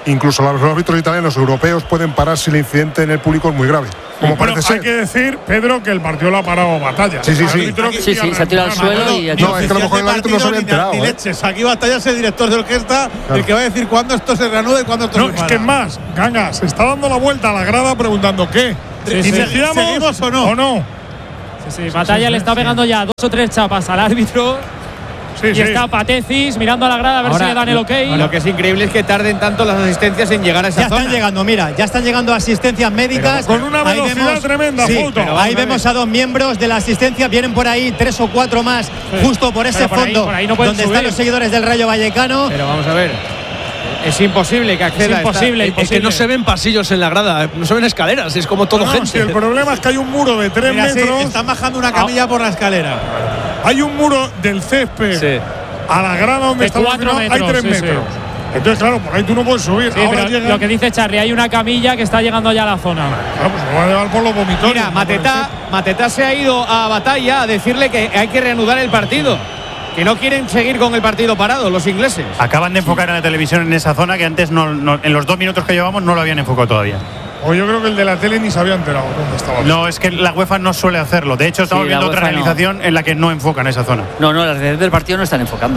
incluso los árbitros italianos europeos pueden parar si el incidente en el público es muy grave, como parece ser. Hay que decir, Pedro, que el partido lo ha parado Batalla. Sí, se ha tirado al suelo y no, es que a lo mejor el árbitro no se había enterado. Ni leches. Aquí Batalla es el director de orquesta, el que va a decir cuándo esto se reanuda y cuándo esto se para. Es que es más, Ganga se está dando la vuelta a la grada preguntando ¿qué? ¿Seguimos o no? Sí, Batalla le está pegando ya 2 o 3 chapas al árbitro. Y está Patecis mirando a la grada a ver si le dan el ok. Lo que es increíble es que tarden tanto las asistencias en llegar a esa zona. Ya están llegando asistencias médicas. Pero con una velocidad tremenda, ahí vemos a 2 miembros de la asistencia. Vienen por ahí 3 o 4 más, justo por ese fondo, por ahí no donde subir. Están los seguidores del Rayo Vallecano. Pero vamos a ver. Es imposible que acceda. Es imposible. Es que no se ven pasillos en la grada, no se ven escaleras, es como todo gente. Si el problema es que hay un muro de 3 metros. Están bajando una camilla por la escalera. Hay un muro del césped a la grada donde está 4 metros. Hay 3 metros. Entonces, claro, por ahí tú no puedes subir. Sí, pero lo que dice Charlie, hay una camilla que está llegando ya a la zona. Claro, pues se va a llevar por los vomitorios. Mira, Matetá se ha ido a Batalla a decirle que hay que reanudar el partido. Que no quieren seguir con el partido parado, los ingleses. Acaban de enfocar en la televisión en esa zona que antes en los 2 minutos que llevamos no lo habían enfocado todavía. O yo creo que el de la tele ni se había enterado dónde estaba. No, es que la UEFA no suele hacerlo. De hecho, estamos viendo otra realización en la que no enfocan esa zona. No, las redes del partido no están enfocando,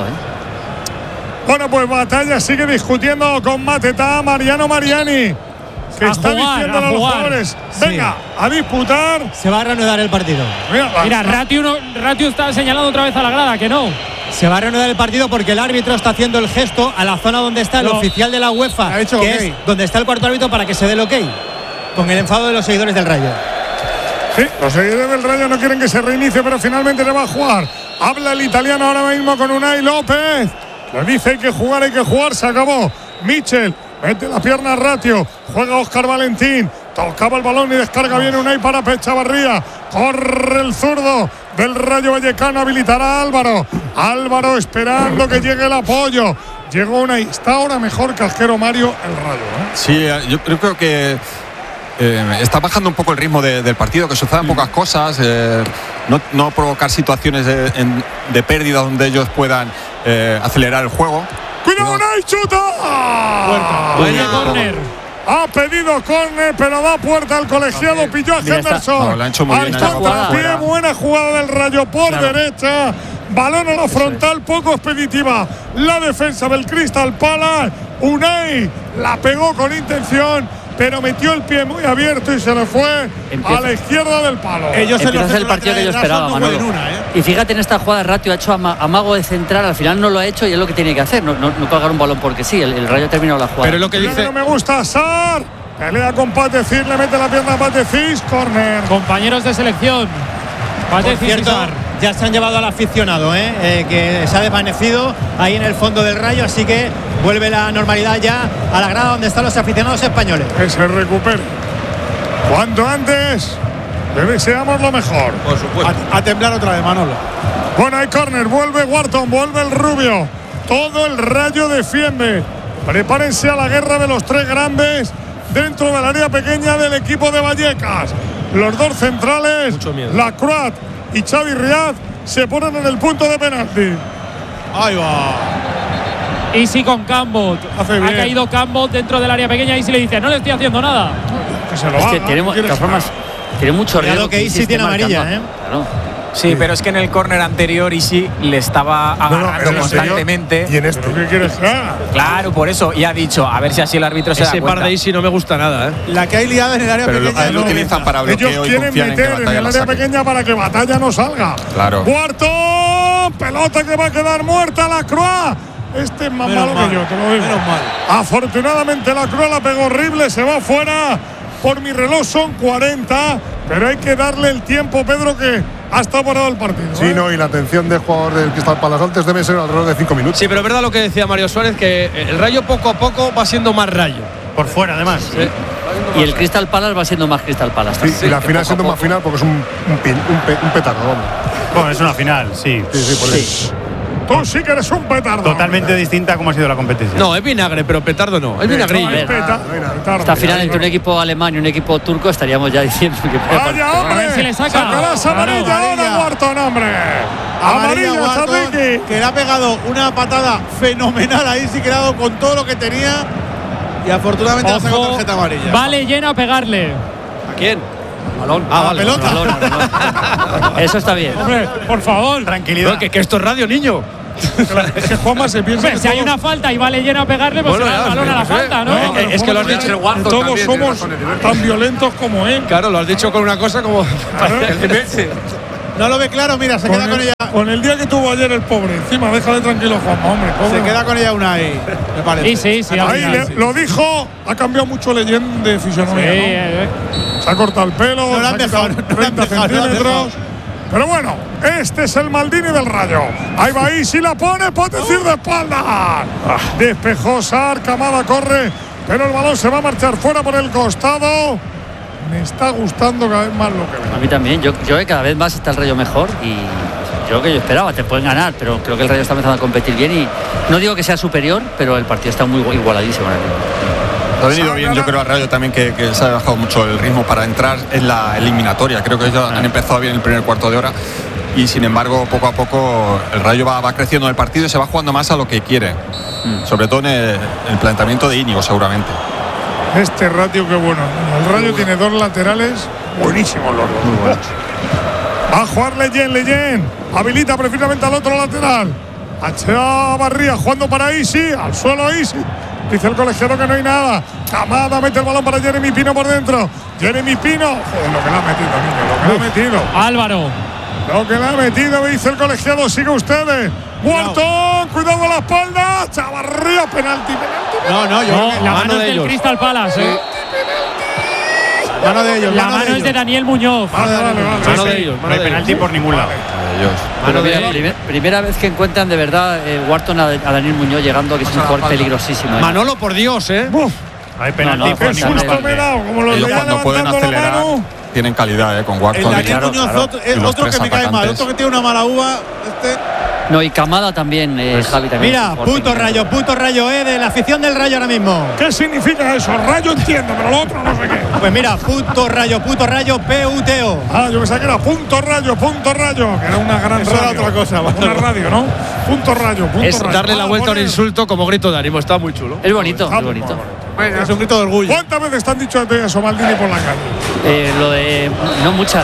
Bueno, pues Batalla sigue discutiendo con Matetá, Mariano Mariani, que está diciendo a los jugadores: venga, a disputar. Se va a reanudar el partido. Mira, Ratiu está señalando otra vez a la grada que no. Se va a reanudar el partido porque el árbitro está haciendo el gesto a la zona donde está el oficial de la UEFA, que es donde está el cuarto árbitro, para que se dé el ok. Con el enfado de los seguidores del Rayo. Sí, los seguidores del Rayo no quieren que se reinicie, pero finalmente se va a jugar. Habla el italiano ahora mismo con Unai López. Le dice hay que jugar, se acabó. Michel, mete la pierna a Ratio, juega Óscar Valentín, tocaba el balón y descarga bien Unai para Echavarría. Corre el zurdo del Rayo Vallecano, habilitará a Álvaro esperando que llegue el apoyo. Llegó Unai, está ahora mejor Casquero Mario el Rayo. Sí, yo creo que está bajando un poco el ritmo del partido, que sucedan pocas cosas, no provocar situaciones de pérdida donde ellos puedan acelerar el juego. ¡Cuidado, Unai, chuta! Puerta. Córner. Ha pedido córner, pero da puerta al colegiado. Pilló a Henderson. Al contrapié, buena jugada del Rayo por derecha. Balón a la frontal, poco expeditiva. La defensa del Crystal Palace. Unai la pegó con intención, pero metió el pie muy abierto y se le fue a la izquierda del palo. Empieza el partido que yo esperaba, Manolo. Y fíjate, en esta jugada Ratio ha hecho amago de central, al final no lo ha hecho y es lo que tiene que hacer, no colgar un balón porque sí, el Rayo ha terminado la jugada. Pero lo que dice, no me gusta Sar, pelea con Patecis, le mete la pierna a Patecis, córner. Compañeros de selección, Patecis y Sar. Ya se han llevado al aficionado, que se ha desvanecido ahí en el fondo del Rayo, así que vuelve la normalidad ya a la grada donde están los aficionados españoles. Que se recupere cuanto antes. Le deseamos lo mejor. Por supuesto. A temblar otra vez, Manolo. Bueno, hay córner, vuelve Wharton, vuelve el Rubio. Todo el Rayo defiende. Prepárense a la guerra de los 3 grandes dentro del área pequeña del equipo de Vallecas. Los 2 centrales, Lacroix y Xavi Riad, se ponen en el punto de penalti. Ahí va. Easy con Campbell. Ha caído Campbell dentro del área pequeña y se le dice: no le estoy haciendo nada. Que se lo haga, que tiene, de todas formas, tiene mucho riesgo. Que Easy tiene amarilla, Claro. Sí, pero es que en el córner anterior Easy le estaba agarrando constantemente. ¿Y en esto qué quieres que haga? Claro, por eso. Y ha dicho, a ver si así el árbitro se da cuenta. Ese par de Easy no me gusta nada, La que hay liada en el área pequeña. Lo utilizan para bloqueo. Ellos quieren meter en el área pequeña para que Batalla no salga. Claro. Cuarto, pelota que va a quedar muerta, Lacroix. Este es más malo que yo, te lo digo. Afortunadamente Lacroix la pegó horrible, se va fuera. Por mi reloj son 40, pero hay que darle el tiempo, Pedro, que ha estado parado el partido. Sí, no, y la atención del jugador del Crystal Palace antes debe ser alrededor de 5 minutos. Sí, pero es verdad lo que decía Mario Suárez, que el Rayo poco a poco va siendo más Rayo. Por fuera, además. Sí. Y el Crystal Palace va siendo más Crystal Palace. Sí, y la final siendo más final porque es un petardo, vamos. Bueno, es una final, sí. Sí. Tú sí que eres un petardo. Totalmente distinta a cómo ha sido la competición. No, es vinagre, pero petardo no. Es vinagrillo. Esta final entre un equipo alemán y un equipo turco estaríamos ya diciendo que ¡vaya, hombre! A ver si le saca. Sacarás amarilla ahora, Wharton, hombre. Amarilla, Charriqui. Que le ha pegado una patada fenomenal ahí, sí que le ha dado con todo lo que tenía. Y afortunadamente ha sacado Ojo, tarjeta amarilla. vale lleno a pegarle. ¿A quién? Balón. A la pelota. Eso está bien. Hombre, por favor. Tranquilidad. No, que esto es radio, niño. Es que Juanma se piensa. Hombre, si hay una falta y vale lleno a pegarle, pues será el balón a la falta, ¿no? Es que lo has dicho. Todos somos tan violentos como él. Claro, lo has dicho con una cosa como. No lo ve claro, mira, se queda con ella. Con el día que tuvo ayer el pobre. Encima, déjale tranquilo, Juanma, hombre. Se queda con ella Unai, me parece. Sí. Ahí lo dijo, ha cambiado mucho Leyen de fisonomía. ¿no? Se ha cortado el pelo, No lo han se ha dejado, quitado no lo han 30 dejado, no lo han centímetros. Pero bueno, este es el Maldini del Rayo. Ahí va Isi, la pone, puede decir de espalda. Despejó Sar, Kamada corre, pero el balón se va a marchar fuera por el costado. Me está gustando cada vez más lo que veo. A mí también. Yo creo que cada vez más está el Rayo mejor y yo que yo esperaba, te pueden ganar, pero creo que el Rayo está empezando a competir bien y no digo que sea superior, pero el partido está muy igualadísimo. Ha venido bien, yo creo, al Rayo también que se ha bajado mucho el ritmo para entrar en la eliminatoria. Creo que ellos han empezado bien el primer cuarto de hora y sin embargo poco a poco el Rayo va creciendo en el partido y se va jugando más a lo que quiere, sobre todo en el planteamiento de Íñigo seguramente. Este ratio, qué bueno. El Rayo tiene dos laterales buenísimos los dos. Muy buenos. Va a jugar Leyen. Habilita precisamente al otro lateral. Echevarría jugando para Isi. Al suelo Isi. Dice el colegiado que no hay nada. Kamada mete el balón para Jeremy Pino por dentro. Jeremy Pino. Joder, lo que le ha metido, niño. Lo que le ha metido. Álvaro. Lo que le ha metido, me dice el colegiado. Sigue ustedes. Muerto. Cuidado a la espalda. Echevarría. Penalti. No, La mano es del Crystal Palace. Mano de ellos. La mano es de Daniel Muñoz. Vale. Mano de ellos. No hay penalti por ningún lado. Primera vez que encuentran de verdad Wharton a Daniel Muñoz llegando, que es un jugador peligrosísimo. Manolo, por Dios, Hay penalti por Qué ningún susto me he lado. dado. Como lo Ellos veía cuando pueden levantando la acelerar mano. tienen calidad con Wharton. El Daniel Muñoz es otro que me cae mal, otro que tiene una mala uva. No, y Kamada también, Javi también. Mira, puto rayo de la afición del Rayo ahora mismo. ¿Qué significa eso? Rayo entiendo, pero lo otro no sé qué. Pues mira, puto rayo, PUTO. Ah, yo pensaba que era punto rayo, que era una gran Eso radio. era otra cosa. Una radio, ¿no? Punto rayo. Es darle la vuelta a un insulto como grito de ánimo. Está muy chulo. Es bonito, es bonito. Venga, Es un grito de orgullo. ¿Cuántas veces te han dicho a eso, Maldini, por la calle? Lo de. No muchas.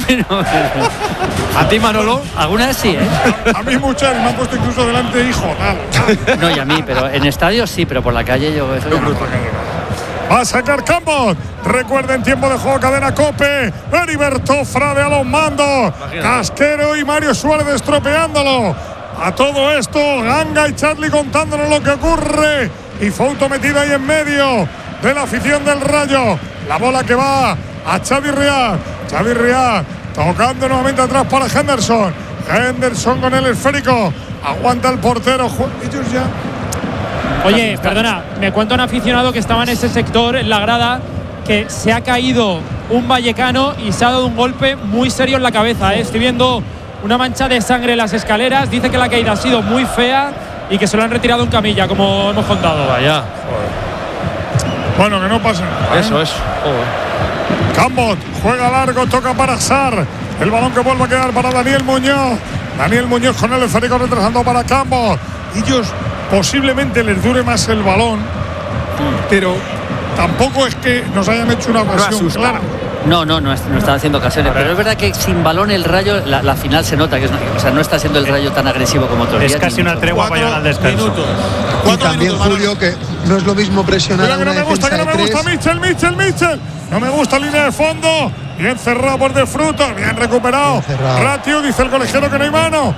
¿A ti, Manolo? Alguna vez sí, A mí muchas, me han puesto incluso delante, hijo, tal. No, y a mí, pero en estadios sí, pero por la calle yo eso ya no. Va a sacar Campos. Recuerden, tiempo de juego, cadena Cope. Heriberto Frade a los mandos. Casquero y Mario Suárez estropeándolo. A todo esto, Ganga y Charlie contándonos lo que ocurre. Y Fouto metido ahí en medio de la afición del Rayo. La bola que va a Xavi Riad. Xavi Riad tocando nuevamente atrás para Henderson. Henderson con el esférico. Aguanta el portero. Ellos ya. Oye, perdona, me cuenta un aficionado que estaba en ese sector, en la grada, que se ha caído un vallecano y se ha dado un golpe muy serio en la cabeza. Estoy viendo una mancha de sangre en las escaleras. Dice que la caída ha sido muy fea y que se lo han retirado en camilla, como hemos contado. Vaya. Bueno, que no pase nada. Eso es. Cambot juega largo, toca para Sar. El balón que vuelve a quedar para Daniel Muñoz. Daniel Muñoz con el esférico retrasando para Cambot. Ellos posiblemente les dure más el balón, pero tampoco es que nos hayan hecho una ocasión clara. No están haciendo ocasiones, pero es verdad que sin balón el Rayo, la final se nota que no está siendo el Rayo tan agresivo como otros días. Es casi una tregua para llegar al descanso. Y también, Julio, que no es lo mismo presionar a una defensa de tres. Mitchell. No me gusta línea de fondo. Bien cerrado por De Frutos, bien recuperado. Ratio, dice el colegiado que no hay mano.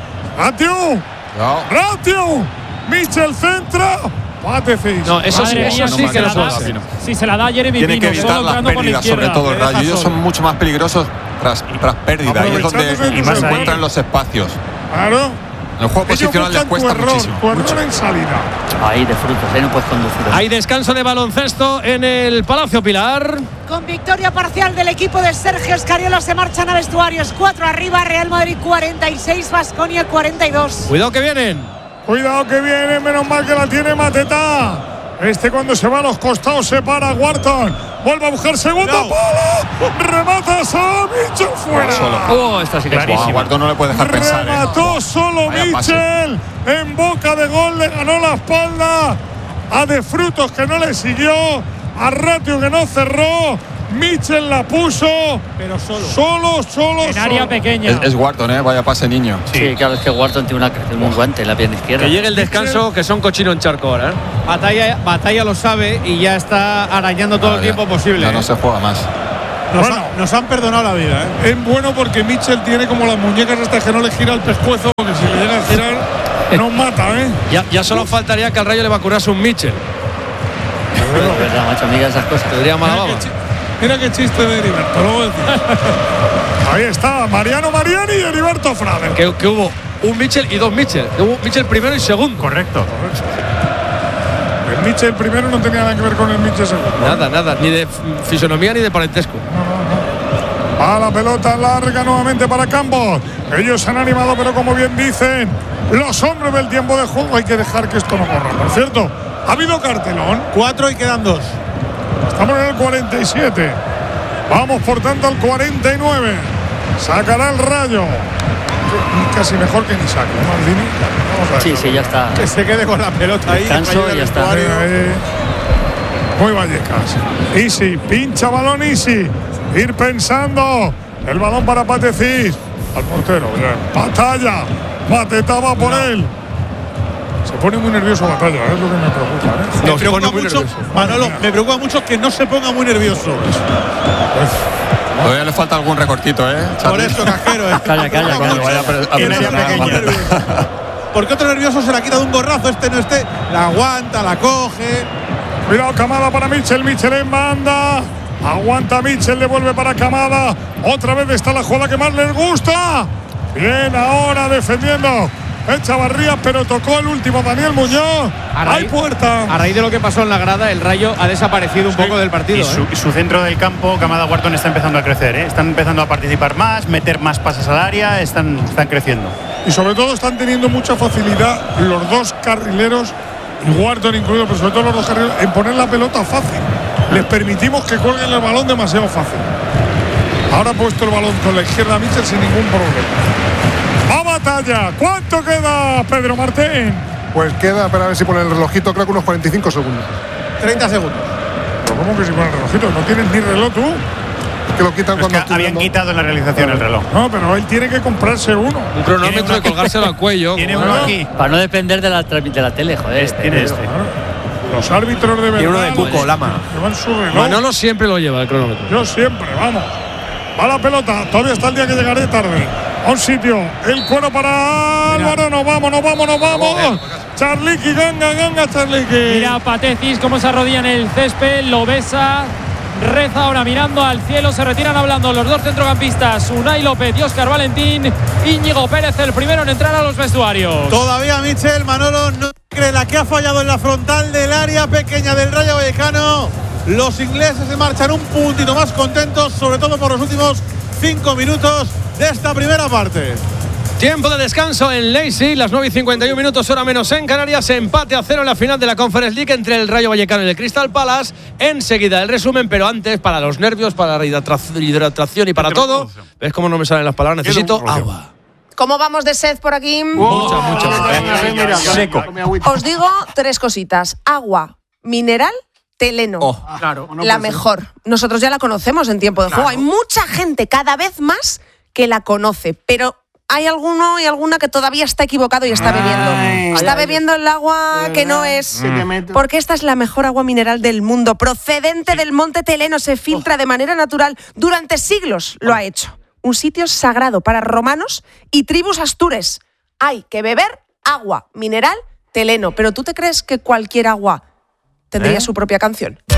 Ratio. Mitchell centra. No, eso Madre sí, mía, eso sí que no puede ser. Si se la da Jeremy Tiene Pino, que solo evitar las entrando por la pérdidas, sobre izquierda. todo el Rayo. Ellos son mucho más peligrosos tras pérdidas. Ahí es donde se encuentran los espacios. Claro. El juego posicional les cuesta muchísimo. Tu error en salida. Ahí De Frutos, ahí no puedes conducir. Hay descanso de baloncesto en el Palacio Pilar. Con victoria parcial del equipo de Sergio Escariola se marchan a vestuarios. 4 arriba, Real Madrid 46, Baskonia 42. Cuidado que vienen. Cuidado que viene, menos mal que la tiene Mateta. Cuando se va a los costados se para Wharton. Vuelve a buscar segundo palo. Remata solo Mitchell fuera. Esta sí que es clarísima. Wharton no le puede dejar pensar. Remató solo Mitchell. En boca de gol le ganó la espalda a De Frutos, que no le siguió, a Ratio, que no cerró. Mitchell la puso, pero solo. En área pequeña. Es Wharton, vaya pase niño. Sí, claro, es que Wharton tiene un guante en la pierna izquierda. Que llegue el descanso, que son cochino en charco ahora. Batalla lo sabe y ya está arañando todo el tiempo posible. Ya no se juega más. Nos han perdonado la vida. Es bueno porque Mitchell tiene como las muñecas estas que no le gira el pescuezo, que si le llega a girar nos mata. Ya solo faltaría que al Rayo le vacunase un Mitchell. Es verdad, macho, amiga, esas cosas. Te diría mala baba. Mira qué chiste de Heriberto, luego decís. Ahí está, Mariano Mariani y Heriberto Frade. Que hubo un Mitchell y dos Mitchell. Hubo Mitchell primero y segundo. Correcto. El Mitchell primero no tenía nada que ver con el Mitchell segundo. Nada, ni de fisonomía ni de parentesco. A la pelota larga nuevamente para Campos. Ellos se han animado, pero como bien dicen los hombres del tiempo de juego, hay que dejar que esto no corra. Por cierto, ha habido cartelón. 4 y quedan 2. Estamos en el 47. Vamos por tanto al 49. Sacará el Rayo. Casi mejor que ni saque, Maldini. Sí, ya está. Que se quede con la pelota ahí. Descanso y ya está. Muy Vallecas. Easy, pincha balón Easy. Ir pensando. El balón para Patecís. Al portero. Bien. Batalla. Batetaba por él. Se pone muy nervioso Batalla, es lo que me preocupa. Me preocupa mucho, Manolo, me preocupa mucho que no se ponga muy nervioso. Todavía le falta algún recortito, Por eso, cajero. Calla. Porque otro nervioso se la quita de un gorrazo, la aguanta, la coge. Cuidado, Camada para Mitchell, Mitchell en banda. Aguanta Mitchell, devuelve para Camada. Otra vez está la jugada que más les gusta. Bien, ahora defendiendo Echavarría, pero tocó el último Daniel Muñoz. Hay puerta. A raíz de lo que pasó en la grada, el Rayo ha desaparecido un poco del partido. Y su centro del campo, Camada Wharton, está empezando a crecer. Están empezando a participar más, meter más pases al área, están creciendo. Y sobre todo están teniendo mucha facilidad los dos carrileros, y Wharton incluido, pero sobre todo los dos carrileros, en poner la pelota fácil. Les permitimos que cuelguen el balón demasiado fácil. Ahora ha puesto el balón con la izquierda a Mitchell sin ningún problema. ¡A batalla! ¿Cuánto queda, Pedro Martín? Pues queda, para ver si pone el relojito, creo que unos 45 segundos. 30 segundos. ¿Pero cómo que si pone el relojito? ¿No tienes ni reloj tú? Es que lo quitan cuando habían quitado en la realización el reloj. No, pero él tiene que comprarse uno. Un cronómetro y colgárselo al cuello. Tiene uno aquí. Para no depender de la tele, joder. Tiene este. Los árbitros de verdad. Y uno de Cuco, Lama. Llevan su reloj. Manolo siempre lo lleva el cronómetro. Yo siempre, vamos. Va la pelota. Todavía está el día que llegaré tarde. A un sitio. El cuero para Álvaro. Nos vamos. Charliqui, ganga, Charliqui. Mira Patecís cómo se arrodilla en el césped. Lo besa. Reza ahora mirando al cielo. Se retiran hablando los dos centrocampistas. Unai López y Óscar Valentín. Íñigo Pérez, el primero en entrar a los vestuarios. Todavía Mitchell, Manolo no cree la que ha fallado en la frontal del área pequeña del Rayo Vallecano. Los ingleses se marchan un puntito más contentos, sobre todo por los últimos 5 minutos de esta primera parte. Tiempo de descanso en Leipzig, las 9:51 minutos, hora menos en Canarias. Empate a 0 en la final de la Conference League entre el Rayo Vallecano y el Crystal Palace. Enseguida el resumen, pero antes, para los nervios, para la hidratación y para todo. ¿Ves cómo no me salen las palabras? Necesito agua. ¿Cómo vamos de sed por aquí? Mucha. Seco. Os digo 3 cositas. Agua, mineral, Teleno. Claro. La mejor. Nosotros ya la conocemos en tiempo de juego. Hay mucha gente cada vez más que la conoce, pero hay alguno y alguna que todavía está equivocado y está bebiendo. Está bebiendo el agua que no es. Porque esta es la mejor agua mineral del mundo. Procedente del monte Teleno. Se filtra de manera natural. Durante siglos lo ha hecho. Un sitio sagrado para romanos y tribus astures. Hay que beber agua mineral Teleno. Pero ¿tú te crees que cualquier agua tendría su propia canción?